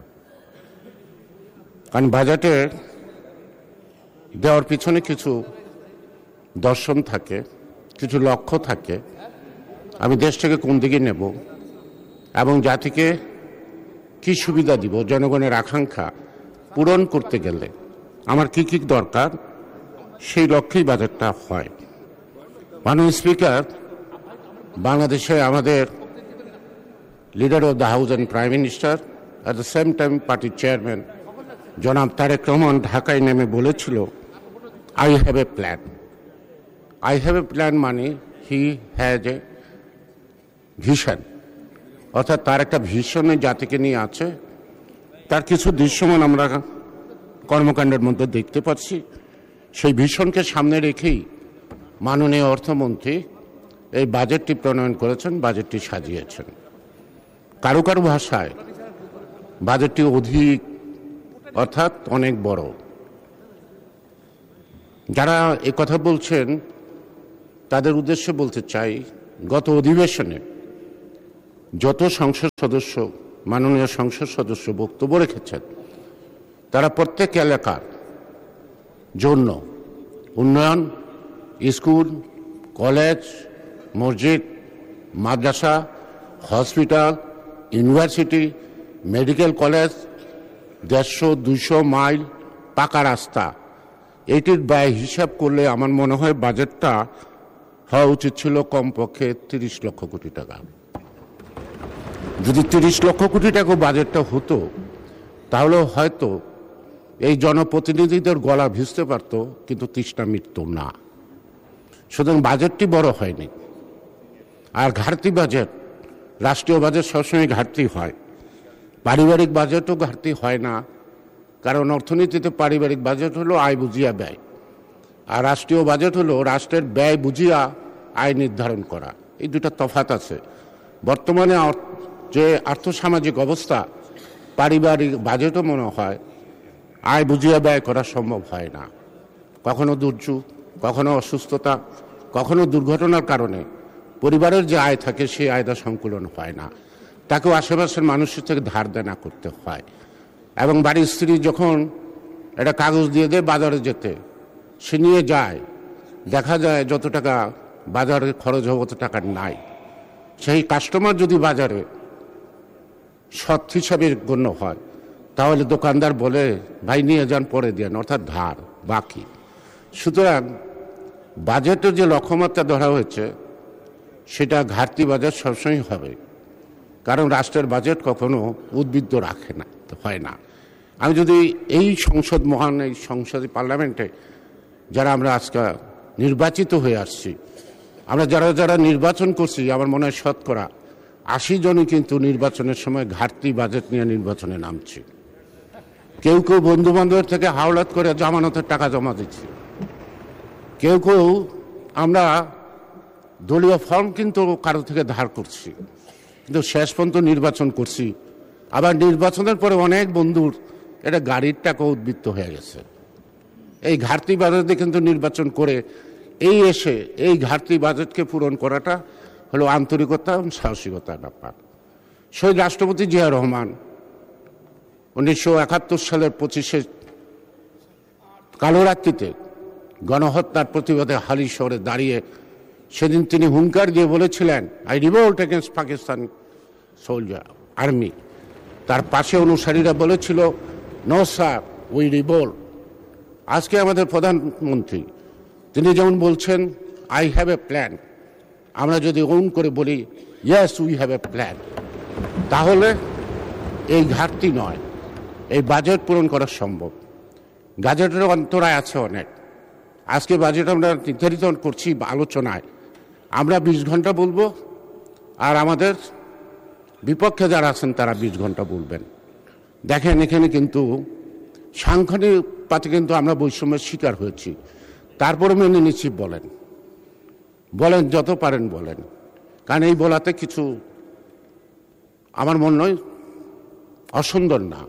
কারণ বাজেটে দেওয়ার পিছনে কিছু দর্শন থাকে, কিছু লক্ষ্য থাকে। আমি দেশটাকে কোন দিকে নেব এবং জাতিকে কি সুবিধা দিব, জনগণের আকাঙ্ক্ষা পূরণ করতে গেলে আমার কি কি দরকার, সেই লক্ষ্যেই বাজেটটা হয়। মাননীয় স্পিকার, বাংলাদেশে আমাদের leader of the house and prime minister at the same time পার্টির চেয়ারম্যান জনাব তারেক রহমান ঢাকায় নেমে বলেছিল, I have a plan. I have a plan মানে হি হ্যাজ এ ভিশন, অর্থাৎ তার একটা ভিশনে জাতিকে নিয়ে আছে। তার কিছু দৃশ্যমান আমরা কর্মকাণ্ডের মধ্যে দেখতে পাচ্ছি। সেই ভিশনকে সামনে রেখেই মাননীয় অর্থমন্ত্রী এই বাজেটটি প্রণয়ন করেছেন, বাজেটটি সাজিয়েছেন। কারো কারো ভাষায় বাজেটটি অধিক, অর্থাৎ অনেক বড়। যারা এ কথা বলছেন তাদের উদ্দেশ্যে বলতে চাই, গত অধিবেশনে যত সংসদ সদস্য, মাননীয় সংসদ সদস্য বক্তব্য রেখেছেন, তারা প্রত্যেক এলাকার জন্য উন্নয়ন, স্কুল, কলেজ, মসজিদ, মাদ্রাসা, হসপিটাল, ইউনিভার্সিটি, মেডিকেল কলেজ, দেড়শো দুইশো মাইল পাকা রাস্তা, এটির ব্যয় হিসাব করলে আমার মনে হয় বাজেটটা হওয়া উচিত ছিল কমপক্ষে তিরিশ লক্ষ কোটি টাকা। যদি তিরিশ লক্ষ কোটি টাকা বাজেটটা হতো, তাহলে হয়তো এই জনপ্রতিনিধিদের গলা ভিজতে পারত, কিন্তু তৃষ্ণা মিটত না। সুতরাং বাজেটটি বড় হয়নি। আর ঘাটতি বাজেট, রাষ্ট্রীয় বাজেট সবসময় ঘাটতি হয়, পারিবারিক বাজেটও ঘাটতি হয় না। কারণ অর্থনীতিতে পারিবারিক বাজেট হলো আয় বুঝিয়া ব্যয়, আর রাষ্ট্রীয় বাজেট হলো রাষ্ট্রের ব্যয় বুঝিয়া আয় নির্ধারণ করা। এই দুটা তফাৎ আছে। বর্তমানে যে আর্থসামাজিক অবস্থা, পারিবারিক বাজেটও মনে হয় আয় বুঝিয়া ব্যয় করা সম্ভব হয় না। কখনো দুর্যোগ, কখনো অসুস্থতা, কখনো দুর্ঘটনার কারণে পরিবারের যে আয় থাকে সেই আয়টা সংকুলন হয় না, তাকেও আশেপাশের মানুষের থেকে ধার দেনা করতে হয়। এবং বাড়ির স্ত্রী যখন একটা কাগজ দিয়ে দেয় বাজারে যেতে, সে নিয়ে যায়, দেখা যায় যত টাকা বাজারে খরচ হবে অত টাকা নাই। সেই কাস্টমার যদি বাজারে সৎ হিসাবে গণ্য হয়, তাহলে দোকানদার বলে ভাই নিয়ে যান, পরে দেন, অর্থাৎ ধার বাকি। সুতরাং বাজেটের যে লক্ষ্যমাত্রা ধরা হয়েছে সেটা ঘাটতি বাজেট সবসময় হবে, কারণ রাষ্ট্রের বাজেট কখনো উদ্বৃত্ত রাখে না, হয় না। আমি যদি এই সংসদ, মহান এই সংসদে, পার্লামেন্টে যারা আমরা আজকে নির্বাচিত হয়ে আসছি, আমরা যারা যারা নির্বাচন করছি, আমার মনে হয় শতকরা আশি জনই কিন্তু নির্বাচনের সময় ঘাটতি বাজেট নিয়ে নির্বাচনে নামছি। কেউ কেউ বন্ধু বান্ধবের থেকে হাওলাত করে জামানতের টাকা জমা দিচ্ছি, কেউ কেউ আমরা দলীয় ফর্ম কিন্তু কারো থেকে ধার করছি, কিন্তু শেষ পর্যন্ত নির্বাচন করছি। আবার নির্বাচনের পরে অনেক বন্ধুর এটা গাড়ির টাকা উদ্বৃত্ত হয়ে গেছে। এই ঘাটতি বাজেটে কিন্তু নির্বাচন করে এই এসে এই ঘাটতি বাজেটকে পূরণ করাটা হলো আন্তরিকতা এবং সাহসিকতার ব্যাপার। শহীদ রাষ্ট্রপতি জিয়া রহমান উনিশশো একাত্তর সালের পঁচিশে কালোরাত্রিতে গণহত্যার প্রতিবাদে হালি শহরে দাঁড়িয়ে সেদিন তিনি হুঙ্কার দিয়ে বলেছিলেন, I revolt against Pakistan soldier army. তার পাশে অনুসারীরা বলেছিল, নো স্যার, উই রিভোল্ট। আজকে আমাদের প্রধানমন্ত্রী তিনি যেমন বলছেন, আই হ্যাভ এ প্ল্যান, আমরা যদি ওন করে বলি yes we have a plan, তাহলে এই ঘাটতি নয়, এই বাজেট পূরণ করা সম্ভব। বাজেটের অন্তরায় আছে অনেক। আজকে বাজেট আমরা নির্ধারিত করছি আলোচনায়, আমরা বিশ ঘন্টা বলবো, আর আমাদের বিপক্ষে যারা আছেন তারা বিশ ঘন্টা বলবেন। দেখেন এখানে কিন্তু সাংখ্যিক পাতে কিন্তু আমরা বৈষম্যের শিকার হয়েছি, তারপরে মেনে নিচ্ছি। বলেন বলেন যত পারেন বলেন, কারণ এই বলাতে কিছু আমার মনে হয় অসুন্দর না।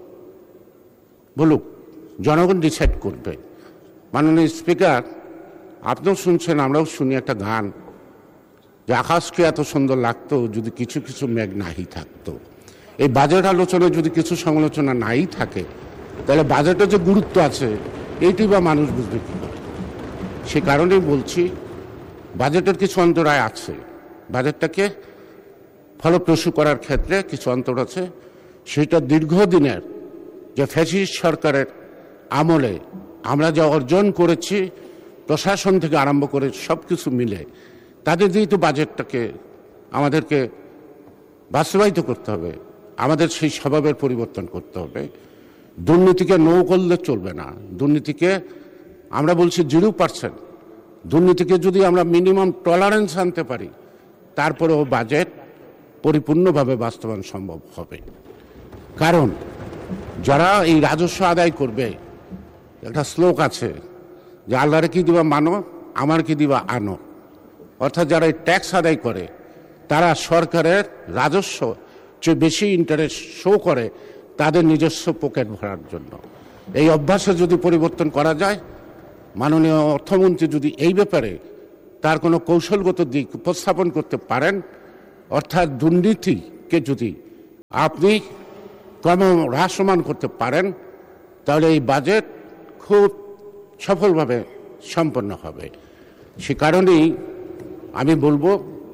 বলুক, জনগণ ডিসাইড করবে। মাননীয় স্পিকার, আপনিও শুনছেন, আমরাও শুনি একটা গান, যে আকাশকে এত সুন্দর লাগতো যদি কিছু কিছু মেঘ নাই থাকতো। এই বাজেট আলোচনায় যদি কিছু সমালোচনা নাই থাকে, তাহলে বাজেটের যে গুরুত্ব আছে এইটি বা মানুষ বুঝবে কি? সে কারণেই বলছি, বাজেটের কিছু অন্তরায় আছে। বাজেটটাকে ফলপ্রসূ করার ক্ষেত্রে কিছু অন্তর আছে। সেটা দীর্ঘদিনের যে ফ্যাসিস্ট সরকারের আমলে আমরা যা অর্জন করেছি, প্রশাসন থেকে আরম্ভ করে সব কিছু মিলে, তাদের দিয়েই তো বাজেটটাকে আমাদেরকে বাস্তবায়িত করতে হবে। আমাদের সেই স্বভাবের পরিবর্তন করতে হবে। দুর্নীতিকে নো করলে চলবে না। দুর্নীতিকে আমরা বলছি জিরো পার্সেন্ট। দুর্নীতিকে যদি আমরা মিনিমাম টলারেন্স আনতে পারি, তারপরেও বাজেট পরিপূর্ণভাবে বাস্তবায়ন সম্ভব হবে। কারণ যারা এই রাজস্ব আদায় করবে, একটা শ্লোক আছে যে আল্লাহরে কি দিবা মানো, আমার কি দিবা আনো। অর্থাৎ যারা এই ট্যাক্স আদায় করে তারা সরকারের রাজস্ব চেয়ে বেশি ইন্টারেস্ট শো করে তাদের নিজস্ব পকেট ভরার জন্য। এই অভ্যাসে যদি পরিবর্তন করা যায়, মাননীয় অর্থমন্ত্রী যদি এই ব্যাপারে তার কোনো কৌশলগত দিক উপস্থাপন করতে পারেন, অর্থাৎ দুর্নীতিকে যদি আপনি ক্রম হ্রাসমান করতে পারেন, তাহলে এই বাজেট খুব সফলভাবে সম্পন্ন হবে। সে কারণেই আমি বলবো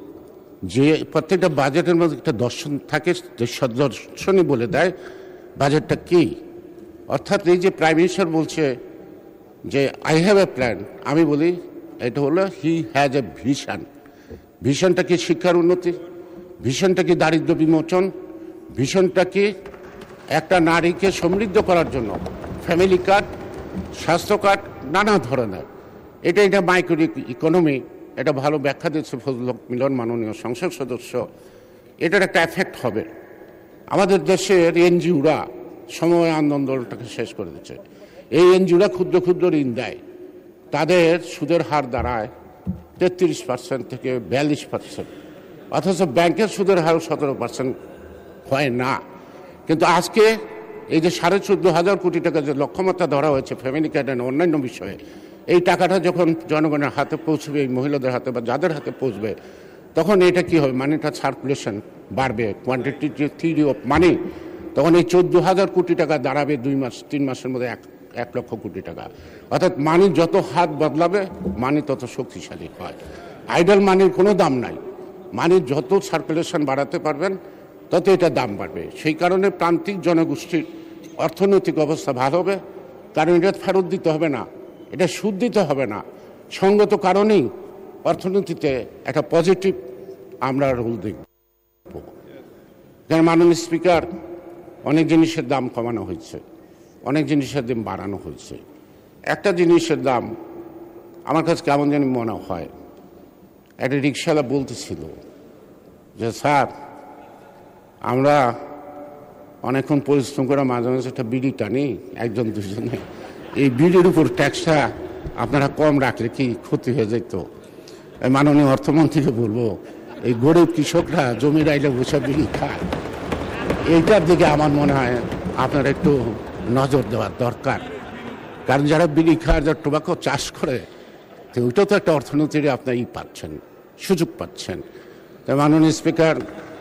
যে প্রত্যেকটা বাজেটের মধ্যে একটা দর্শন থাকে, যে দর্শনই বলে দেয় বাজেটটা কি। অর্থাৎ এই যে প্রাইম মিনিস্টার বলছে যে আই হ্যাভ এ প্ল্যান, আমি বলি এটা হলো হি হ্যাজ এ ভিশন। ভিশনটা কি শিক্ষার উন্নতি, ভিশনটা কি দারিদ্র বিমোচন, ভিশনটা কি একটা নারীকে সমৃদ্ধ করার জন্য ফ্যামিলি কার্ড, স্বাস্থ্য কার্ড, নানা ধরনের। এটা এটা মাইক্রো ইকোনমি, এটা ভালো ব্যাখ্যা দিচ্ছে ফজল হক মিলন মাননীয় সংসদ সদস্য। এটার একটা এফেক্ট হবে। আমাদের দেশের এনজিওরা সময় আন্দোলনটাকে শেষ করে দিচ্ছে। এই এনজিওরা ক্ষুদ্র ক্ষুদ্র ঋণ দেয়, তাদের সুদের হার দাঁড়ায় তেত্রিশ পার্সেন্ট থেকে বিয়াল্লিশ পার্সেন্ট, অথচ ব্যাংকের সুদের হার সতেরো পার্সেন্ট হয় না। কিন্তু আজকে এই যে সাড়ে চোদ্দ হাজার কোটি টাকা যে লক্ষ্যমাত্রা ধরা হয়েছে ফ্যামিলি কার্ড এন্ড অন্যান্য বিষয়ে, এই টাকাটা যখন জনগণের হাতে পৌঁছবে, এই মহিলাদের হাতে বা যাদের হাতে পৌঁছবে, তখন এটা কি হবে, মানিটা সার্কুলেশন বাড়বে, কোয়ান্টিটি থিওরি অফ মানি, তখন এই চোদ্দ হাজার কোটি টাকা দাঁড়াবে দুই মাস তিন মাসের মধ্যে এক এক লক্ষ কোটি টাকা। অর্থাৎ মানি যত হাত বদলাবে, মানি তত শক্তিশালী হয়। আইডল মানির কোনো দাম নাই। মানির যত সার্কুলেশন বাড়াতে পারবেন তত এটা দাম বাড়বে। সেই কারণে প্রান্তিক জনগোষ্ঠীর অর্থনৈতিক অবস্থা ভালো হবে। কারণ এটা ফেরত দিতে হবে না, এটা সুদ দিতে হবে না। সঙ্গত কারণেই অর্থনীতিতে একটা পজিটিভ আমরা রোল দেখব। যেন মাননীয় স্পিকার, অনেক জিনিসের দাম কমানো হয়েছে, অনেক জিনিসের দাম বাড়ানো হয়েছে। একটা জিনিসের দাম আমার কাছে কেমন জানি মনে হয়, একটা রিক্সাওয়ালা বলতেছিল যে স্যার, আমরা অনেকক্ষণ পরিশ্রম করে মাঝে মাঝে একটা বিড়ি টানি একজন দুজনে, এই বিড়ির উপর ট্যাক্সটা আপনারা কম রাখলে কি ক্ষতি হয়ে যেত? মাননীয় অর্থমন্ত্রীকে বলবো, এই গরিব কৃষকরা জমি রাইলে বসে বিড়ি খায়, এইটার দিকে আমার মনে হয় আপনার একটু নজর দেওয়ার দরকার। কারণ যারা বিড়ি খায়, যারা টোবাকো চাষ করে, তো ওইটাও তো একটা অর্থনীতির আপনার ই পাচ্ছেন, সুযোগ পাচ্ছেন। তাই মাননীয় স্পিকার,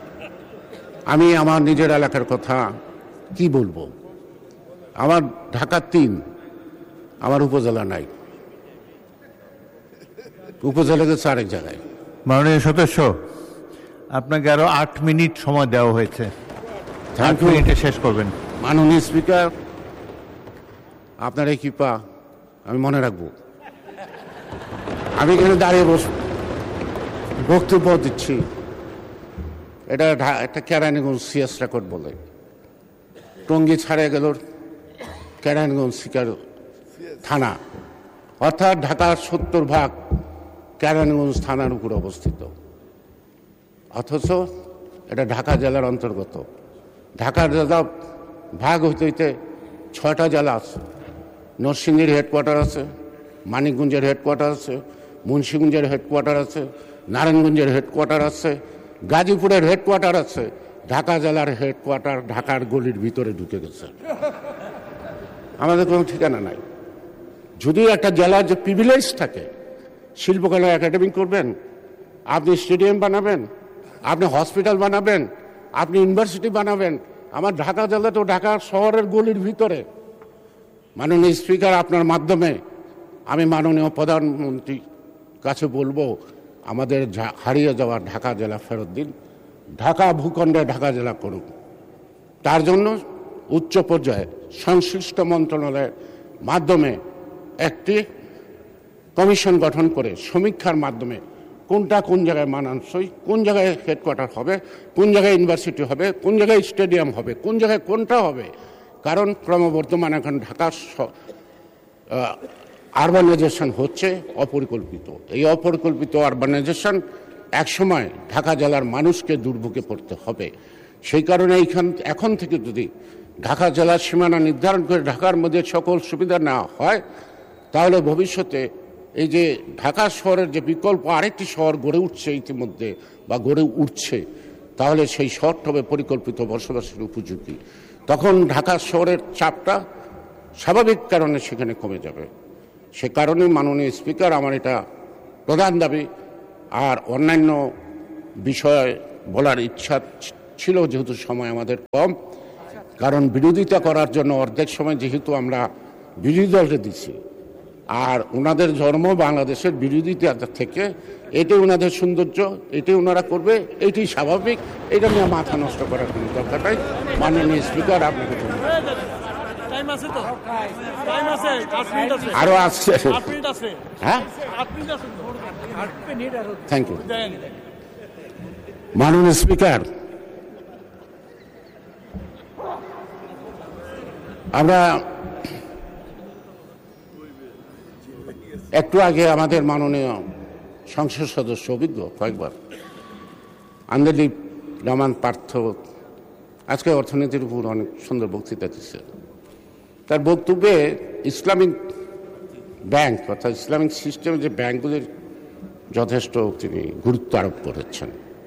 আমি আমার নিজের এলাকার কথা কি বলবো। আমার ঢাকা তিন, আমার উপজেলা নাই, উপজেলা গেছে আরেক জায়গায়। মাননীয় সদস্য, আপনাকে আরো আট মিনিট সময় দেওয়া হয়েছে, আট মিনিটে শেষ করবেন। মাননীয় স্পিকার, আপনার এই কৃপা আমি মনে রাখবো। আমি এখানে দাঁড়িয়ে বস বক্তব্য দিচ্ছি, এটা একটা কেরানীগঞ্জ সিএস রেকর্ড বলে, টঙ্গী ছাড়িয়ে গেল কেরানীগঞ্জ শিকার থানা, অর্থাৎ ঢাকার সত্তর ভাগ কেরানীগঞ্জ থানার উপর অবস্থিত। অথচ এটা ঢাকা জেলার অন্তর্গত। ঢাকার জেলা ভাগ হইতে হইতে ছয়টা জেলা আছে। নরসিংদীর হেডকোয়ার্টার আছে, মানিকগঞ্জের হেডকোয়ার্টার আছে, মুন্সিগঞ্জের হেডকোয়ার্টার আছে, নারায়ণগঞ্জের হেডকোয়ার্টার আছে, গাজীপুরের হেডকোয়ার্টার আছে। ঢাকা জেলার হেডকোয়ার্টার ঢাকার গলির ভিতরে ঢুকে গেছে, আমাদের কোনো ঠিকানা নাই। যদিও একটা জেলার যে প্রিভিলেজ থাকে, শিল্পকলা একাডেমি করবেন, আপনি স্টেডিয়াম বানাবেন, আপনি হসপিটাল বানাবেন, আপনি ইউনিভার্সিটি বানাবেন, আমার ঢাকা জেলা তো ঢাকা শহরের গলির ভিতরে। মাননীয় স্পিকার, আপনার মাধ্যমে আমি মাননীয় প্রধানমন্ত্রীর কাছে বলবো, আমাদের হারিয়ে যাওয়া ঢাকা জেলা ফেরত দিন। ঢাকা ভূখণ্ডে ঢাকা জেলা করুক। তার জন্য উচ্চ পর্যায়ে সংশ্লিষ্ট মন্ত্রণালয়ের মাধ্যমে একটি কমিশন গঠন করে সমীক্ষার মাধ্যমে কোনটা কোন জায়গায় মানানসই, কোন জায়গায় হেডকোয়ার্টার হবে, কোন জায়গায় ইউনিভার্সিটি হবে, কোন জায়গায় স্টেডিয়াম হবে, কোন জায়গায় কোনটা হবে। কারণ ক্রমবর্ধমান এখন ঢাকার আরবানাইজেশন হচ্ছে অপরিকল্পিত। এই অপরিকল্পিত আরবানাইজেশন একসময় ঢাকা জেলার মানুষকে দুর্ভোগে পড়তে হবে। সেই কারণে এইখান এখন থেকে যদি ঢাকা জেলার সীমানা নির্ধারণ করে ঢাকার মধ্যে সকল সুবিধা নেওয়া হয়, তাহলে ভবিষ্যতে এই যে ঢাকা শহরের যে বিকল্প আরেকটি শহর গড়ে উঠছে ইতিমধ্যে বা গড়ে উঠছে, তাহলে সেই শহরটা হবে পরিকল্পিত বসবাসের উপযোগী। তখন ঢাকা শহরের চাপটা স্বাভাবিক কারণে সেখানে কমে যাবে। সে কারণে মাননীয় স্পিকার, আমার এটা প্রধান দাবি। আর অন্যান্য বিষয় বলার ইচ্ছা ছিল, যেহেতু সময় আমাদের কম, কারণ বিরোধিতা করার জন্য অর্ধেক সময় যেহেতু আমরা বিরোধী দলকে দিচ্ছি, আর ওনাদের জন্ম বাংলাদেশের বিরোধিতা থেকে, এটাই ওনাদের সৌন্দর্য, এটাই ওনারা করবে, এটাই স্বাভাবিক। এটা নিয়ে মাথা নষ্ট করার কোনো দরকার নাই। মাননীয় স্পিকার, আপনাকে আরো আসছে, হ্যাঁ, থ্যাংক ইউ। মাননীয় স্পিকার, আমরা একটু আগে আমাদের মাননীয় সংসদ সদস্য অভিজ্ঞ কয়েকবার আন্দোলিপ রহমান পার্থ আজকে অর্থনীতির উপর অনেক সুন্দর বক্তৃতা দিচ্ছে। তার বক্তব্যে ইসলামিক ব্যাংক অর্থাৎ ইসলামিক সিস্টেমে যে ব্যাংকগুলির যথেষ্ট তিনি গুরুত্ব আরোপ করেছেন।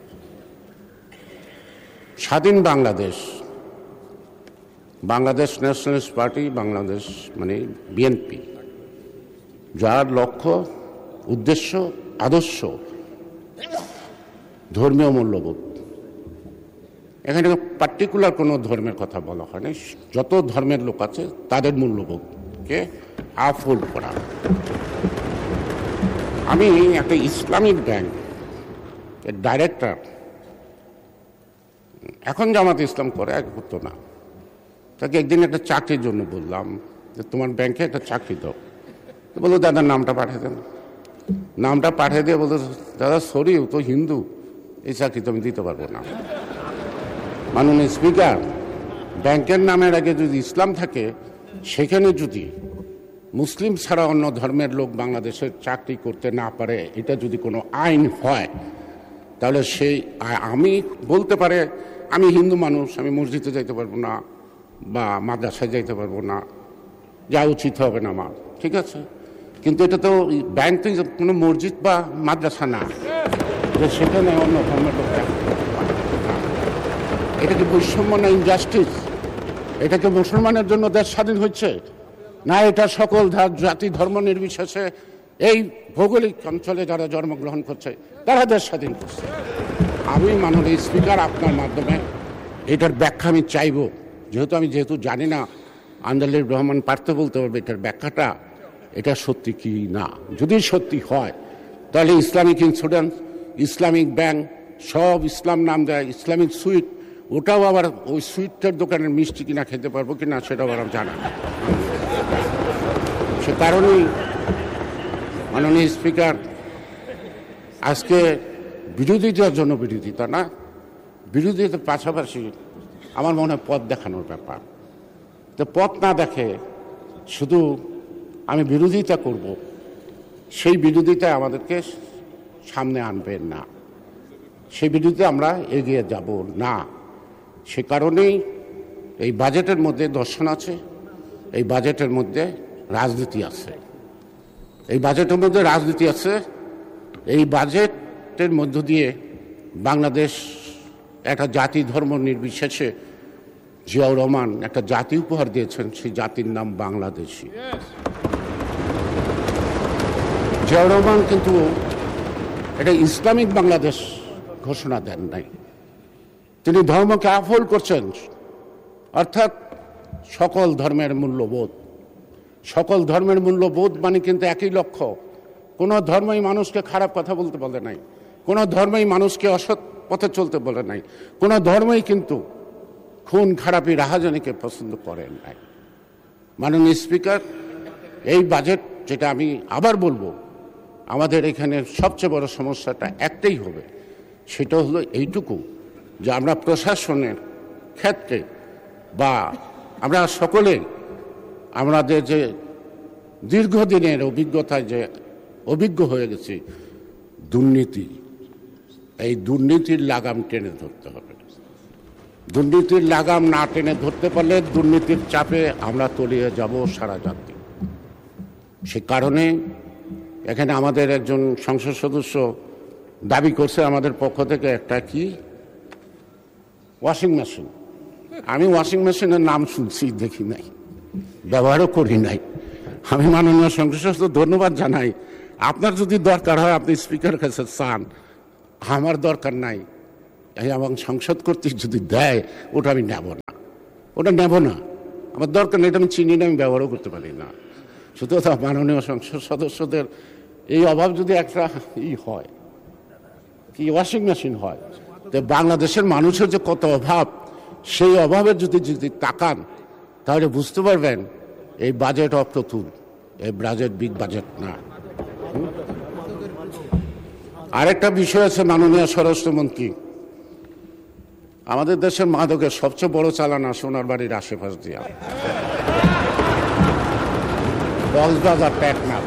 স্বাধীন বাংলাদেশ, বাংলাদেশ ন্যাশনালিস্ট পার্টি, বাংলাদেশ মানে বিএনপি, যার লক্ষ্য, উদ্দেশ্য, আদর্শ ধর্মীয় মূল্যবোধ। এখানে পার্টিকুলার কোনো ধর্মের কথা বলা হয়নি, যত ধর্মের লোক আছে তাদের মূল্যবোধকে আফোল্ড করা। আমি একটা ইসলামিক ব্যাংক এর ডাইরেক্টর, এখন জামাত ইসলাম করে, এক হতো না, তাকে একদিন একটা চাকরির জন্য বললাম যে তোমার ব্যাংকে একটা চাকরি দাও। বললো দাদার নামটা পাঠিয়ে দেন। নামটা পাঠিয়ে দিয়ে বলতো দাদা সরি, ও তো হিন্দু, এই চাকরি তো আমি দিতে পারবো না। মাননীয় স্পিকার, ব্যাংকের নামের আগে যদি ইসলাম থাকে, সেখানে যদি মুসলিম ছাড়া অন্য ধর্মের লোক বাংলাদেশের চাকরি করতে না পারে, এটা যদি কোনো আইন হয়, তাহলে সেই আমি বলতে পারে আমি হিন্দু মানুষ, আমি মসজিদে যাইতে পারবো না বা মাদ্রাসায় যাইতে পারবো না, যা উচিত হবে না আমার, ঠিক আছে। কিন্তু এটা তো ব্যাংক তো কোনো মসজিদ বা মাদ্রাসা না যে সেখানে অন্য ধর্মের লোক। এটা কি বৈষম্য না ইনজাস্টিস? এটা কি মুসলমানের জন্য দেশ স্বাধীন হচ্ছে না? এটা সকল জাতি ধর্ম নির্বিশেষে এই ভৌগোলিক অঞ্চলে যারা জন্মগ্রহণ করছে তারা দেশ স্বাধীন করছে। আমি মাননীয় স্পিকার, আপনার মাধ্যমে এটার ব্যাখ্যা আমি চাইব, যেহেতু আমি যেহেতু জানি না, আন্দোলিপ রহমান পার্থ বলতে পারবে এটার ব্যাখ্যাটা, এটা সত্যি কি না। যদি সত্যি হয় তাহলে ইসলামিক ইন্স্যুরেন্স, ইসলামিক ব্যাংক সব ইসলাম নাম দেয়, ইসলামিক সুইট, ওটাও আবার ওই সুইটটার দোকানের মিষ্টি কিনা খেতে পারবো কিনা সেটাও আবার জানা না। সে কারণেই মাননীয় স্পিকার, আজকে বিরোধিতার জন্য বিরোধিতা না, বিরোধিতার পাশাপাশি আমার মনে হয় পথ দেখানোর ব্যাপার। তো পথ না দেখে শুধু আমি বিরোধিতা করব, সেই বিরোধিতা আমাদেরকে সামনে আনবেন না, সেই বিরোধিতা আমরা এগিয়ে যাব না। সে কারণেই এই বাজেটের মধ্যে দর্শন আছে, এই বাজেটের মধ্যে রাজনীতি আছে, এই বাজেটের মধ্যে রাজনীতি আছে। এই বাজেটের মধ্য দিয়ে বাংলাদেশ একটা জাতি ধর্ম নির্বিশেষে জিয়াউর রহমান একটা জাতি উপহার দিয়েছেন, সেই জাতির নাম বাংলাদেশী। জিয়াউর রহমান কিন্তু এটা ইসলামিক বাংলাদেশ ঘোষণা দেন নাই, তিনি ধর্মকে আফল করছেন, অর্থাৎ সকল ধর্মের মূল্যবোধ। সকল ধর্মের মূল্যবোধ মানে কিন্তু একই লক্ষ্য। কোনো ধর্মই মানুষকে খারাপ কথা বলতে বলে নাই, কোনো ধর্মই মানুষকে অসৎ পথে চলতে বলে নাই। কোনো ধর্মই কিন্তু খুন খারাপি রাহাজানিকে পছন্দ করেন নাই। মাননীয় স্পিকার, এই বাজেট, যেটা আমি আবার বলবো, আমাদের এখানে সবচেয়ে বড় সমস্যাটা একটাই হবে, সেটা হলো এইটুকু যে আমরা প্রশাসনের ক্ষেত্রে বা আমরা সকলে আমাদের যে দীর্ঘদিনের অভিজ্ঞতায় যে অভিজ্ঞ হয়ে গেছি, দুর্নীতি, এই দুর্নীতির লাগাম টেনে ধরতে হবে। দুর্নীতির লাগাম না টেনে ধরতে পারলে দুর্নীতির চাপে আমরা তলিয়ে যাব সারা জাতি। সে কারণে এখানে আমাদের একজন সংসদ সদস্য দাবি করছে আমাদের পক্ষ থেকে একটা কি ওয়াশিং মেশিন। আমি ওয়াশিং মেশিনের নাম শুনছি, দেখি নাই, ব্যবহারও করি নাই। আমি মাননীয় সংসদ সদস্য ধন্যবাদ জানাই। আপনার যদি দরকার হয় আপনি স্পিকারের কাছে চান, আমার দরকার নাই। এই এবং সংসদ কর্তৃক যদি দেয় ওটা আমি নেব না, ওটা নেব না, আমার দরকার নেই। এটা আমি চিনি না, আমি ব্যবহারও করতে পারি না। সুতরাং মাননীয় সংসদ সদস্যদের এই অভাব যদি একটা ই হয়, কি ওয়াশিং মেশিন হয়, তো বাংলাদেশের মানুষের যে কত অভাব, সেই অভাবের যদি যদি তাকান তাহলে বুঝতে পারবেন এই বাজেট অপ্রতুল, এই বাজেট বিগ বাজেট না। আরেকটা বিষয় আছে মাননীয় স্বরাষ্ট্রমন্ত্রী, আমাদের দেশের মাদকের সবচেয়ে বড় চালানা সোনার বাড়ির আশেপাশ দিয়া কক্সবাজার টেকনাফ।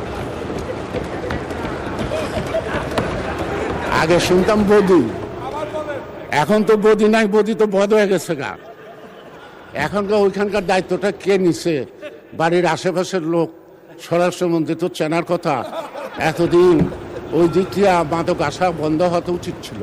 আগে শুনতাম বদি, এখন তো বদি নাই, বদি তো বদ হয়ে গেছে গা। এখনকার ওইখানকার দায়িত্বটা কে নিছে? বাড়ির আশেপাশের লোক। স্বরাষ্ট্রমন্ত্রী তো চেনার কথা। এতদিন ওই দিক দিয়ে মাদক আসা বন্ধ হতে উচিত ছিল।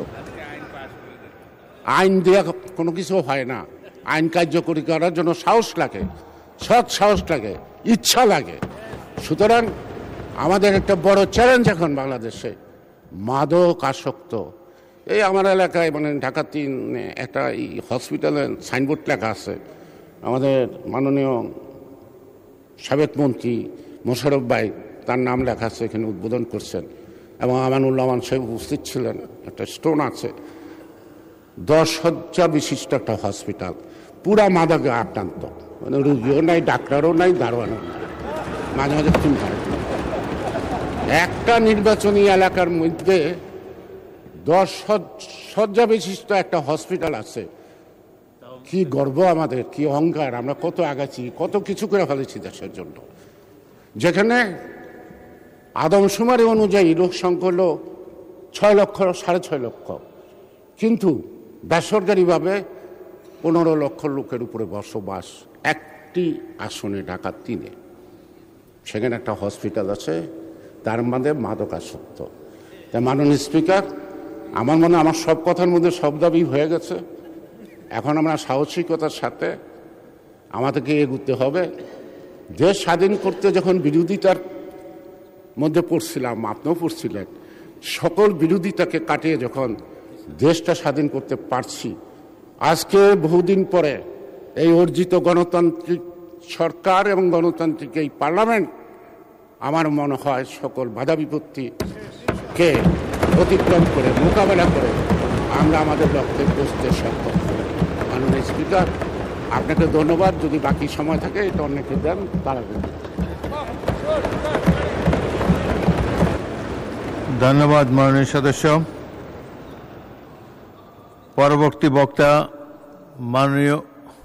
আইন দিয়ে কোনো কিছু হয় না, আইন কার্যকরী করার জন্য সাহস লাগে, সৎ সাহস লাগে, ইচ্ছা লাগে। সুতরাং আমাদের একটা বড় চ্যালেঞ্জ এখন বাংলাদেশে মাদক আসক্ত। এই আমার এলাকায় মানে ঢাকা তিন একটা হসপিটালে সাইনবোর্ড লেখা আছে, আমাদের মাননীয় সাবেক মন্ত্রী মোশাররফ ভাই তার নাম লেখা আছে, এখানে উদ্বোধন করছেন এবং আমানুল্লাহ আমান সাহেব উপস্থিত ছিলেন। একটা স্টোন আছে, দশ শয্যা বিশিষ্ট একটা হসপিটাল, পুরা মাদকে আক্রান্ত, মানে রুগীও নাই, ডাক্তারও নাই, দারোয়ানও নাই, মাঝে মাঝে খুন করে। একটা নির্বাচনী এলাকার মধ্যে দশ শয্যা বিশিষ্ট একটা হসপিটাল আছে। কি গর্ব আমাদের, কি অহংকার, আমরা কত আগাছি, কত কিছু করে ফেলেছি দেশের জন্য। যেখানে আদমশুমারি অনুযায়ী লোক সংখ্যা হল ছয় লক্ষ সাড়ে ছয় লক্ষ, কিন্তু বেসরকারিভাবে পনেরো লক্ষ লোকের উপরে বসবাস একটি আসনে, ঢাকা তিনে। সেখানে একটা হসপিটাল আছে, তার মধ্যে মাদক আসক্ত। তাই মাননীয় স্পিকার, আমার মনে আমার সব কথার মধ্যে সব দাবি হয়ে গেছে। এখন আমরা সাহসিকতার সাথে আমাদেরকে এগুতে হবে। দেশ স্বাধীন করতে যখন বিরোধিতার মধ্যে পড়ছিলাম, আপনিও পড়ছিলেন, সকল বিরোধিতাকে কাটিয়ে যখন দেশটা স্বাধীন করতে পারছি, আজকে বহুদিন পরে এই অর্জিত গণতান্ত্রিক সরকার এবং গণতান্ত্রিক এই পার্লামেন্ট আমার মনে হয় সকল বাধা বিপত্তিকে অতিক্রম করে মোকাবেলা করে আমরা আমাদের লক্ষ্যে পৌঁছতে সক্ষম। মাননীয় স্পিকার, আপনাকে ধন্যবাদ। যদি বাকি সময় থাকে এটা অনেকে দেন, তারা ধন্যবাদ মাননীয় সদস্য। পরবর্তী বক্তা মাননীয়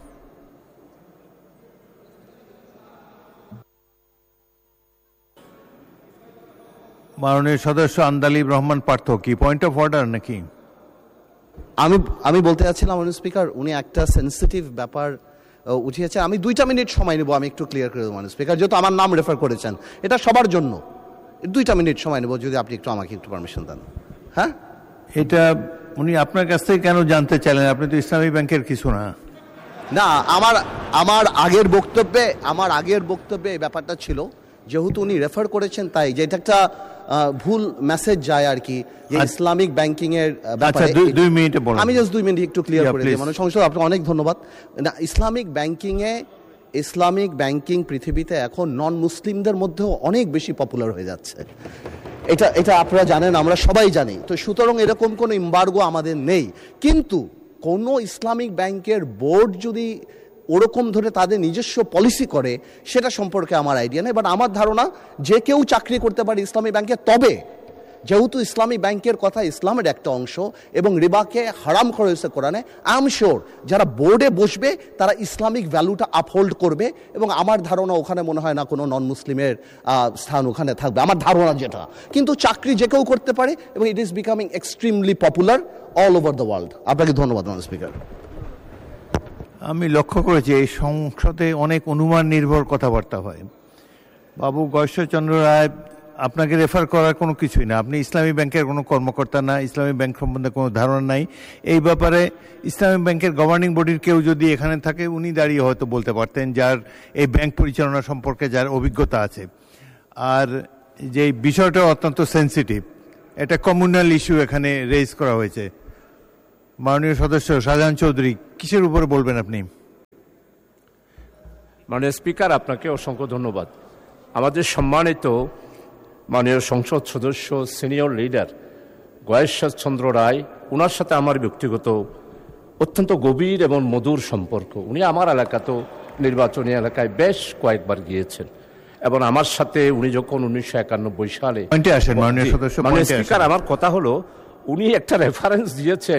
মাননীয় সদস্য আন্দালিব রহমান পার্থ। কি পয়েন্ট অফ অর্ডার নাকি? আমি আমি বলতে চাচ্ছিলাম মাননীয় স্পিকার, উনি একটা সেন্সিটিভ ব্যাপার উঠিয়েছে। আমি দুইটা মিনিট সময় নেব, আমি একটু ক্লিয়ার করে দেবো মাননীয় স্পিকার, যেহেতু আমার নাম রেফার করেছেন, এটা সবার জন্য। দুইটা মিনিট সময় নেব, যদি আপনি একটু আমাকে একটু পারমিশন দেন। হ্যাঁ, এটা উনি আপনার কাছ থেকে কেন জানতে চাইলেন? আপনি তো ইসলামী ব্যাংকের কিছু না। না, আমার আমার আগের বক্তব্যে আমার আগের বক্তব্যে এই ব্যাপারটা ছিল, যেহেতু উনি রেফার করেছেন, তাই যেটা একটা ভুল মেসেজ যায় আর কি, যে ইসলামিক ব্যাংকিং এর ব্যাপারে। দুই মিনিটে বলুন। আমি জাস্ট দুই মিনিট একটু ক্লিয়ার করে দিই। মানে সংসদ, আপনাকে অনেক ধন্যবাদ। না, ইসলামিক ব্যাংকিং এ ইসলামিক ব্যাংকিং পৃথিবীতে এখন নন মুসলিমদের মধ্যেও অনেক বেশি পপুলার হয়ে যাচ্ছে। এটা এটা আপনারা জানেন, আমরা সবাই জানি। তো সুতরাং এরকম কোনো এমবার্গো আমাদের নেই, কিন্তু কোনো ইসলামিক ব্যাংকের বোর্ড যদি ওরকম ধরে তাদের নিজস্ব পলিসি করে সেটা সম্পর্কে আমার আইডিয়া নেই। বাট আমার ধারণা যে কেউ চাকরি করতে পারে ইসলামী ব্যাংকে, তবে যেহেতু ইসলামী ব্যাংকের কথা ইসলামের একটা অংশ এবং রিবাকে হারাম করা হয়েছে কোরআনে, আই এম শিওর যারা বোর্ডে বসবে তারা ইসলামিক ভ্যালুটা আপহোল্ড করবে, এবং আমার ধারণা ওখানে মনে হয় না কোনো নন মুসলিমের স্থান ওখানে থাকবে, আমার ধারণা যেটা। কিন্তু চাকরি যে কেউ করতে পারে এবং it is becoming extremely popular all over the world. আপনাকে ধন্যবাদ মাননীয় স্পিকার। আমি লক্ষ্য করেছি এই সংসদে অনেক অনুমান নির্ভর কথাবার্তা হয়। বাবু গয়েশ্বরচন্দ্র রায়, আপনাকে রেফার করার কোনো কিছুই না, আপনি ইসলামী ব্যাংকের কোনো কর্মকর্তা না, ইসলামী ব্যাংক সম্বন্ধে কোনো ধারণা নাই। এই ব্যাপারে ইসলামী ব্যাংকের গভর্নিং বডির কেউ যদি এখানে থাকে উনি দাঁড়িয়ে হয়তো বলতে পারতেন, যার এই ব্যাংক পরিচালনা সম্পর্কে যার অভিজ্ঞতা আছে। আর যে বিষয়টা অত্যন্ত সেন্সিটিভ, এটা কমিউনাল ইস্যু এখানে রেজ করা হয়েছে। মাননীয় সদস্য শাহজাহান চৌধুরী, কিসের উপরে বলবেন আপনি? মাননীয় স্পিকার, আপনাকে অসংখ্য ধন্যবাদ। আমাদের সম্মানিত মাননীয় সংসদ সদস্য সিনিয়র লিডার গয়েশ্বরচন্দ্র রায়, ওনার সাথে আমার ব্যক্তিগত অত্যন্ত গভীর এবং মধুর সম্পর্ক। উনি আমার এলাকাতেও নির্বাচনী এলাকায় বেশ কয়েকবার গিয়েছেন, এবং আমার সাথে উনি যখন উনিশশো একানব্বই সালে পয়েন্টে আসেন মাননীয় সদস্য। মাননীয় স্পিকার, আমার কথা হলো উনি একটা রেফারেন্স দিয়েছেন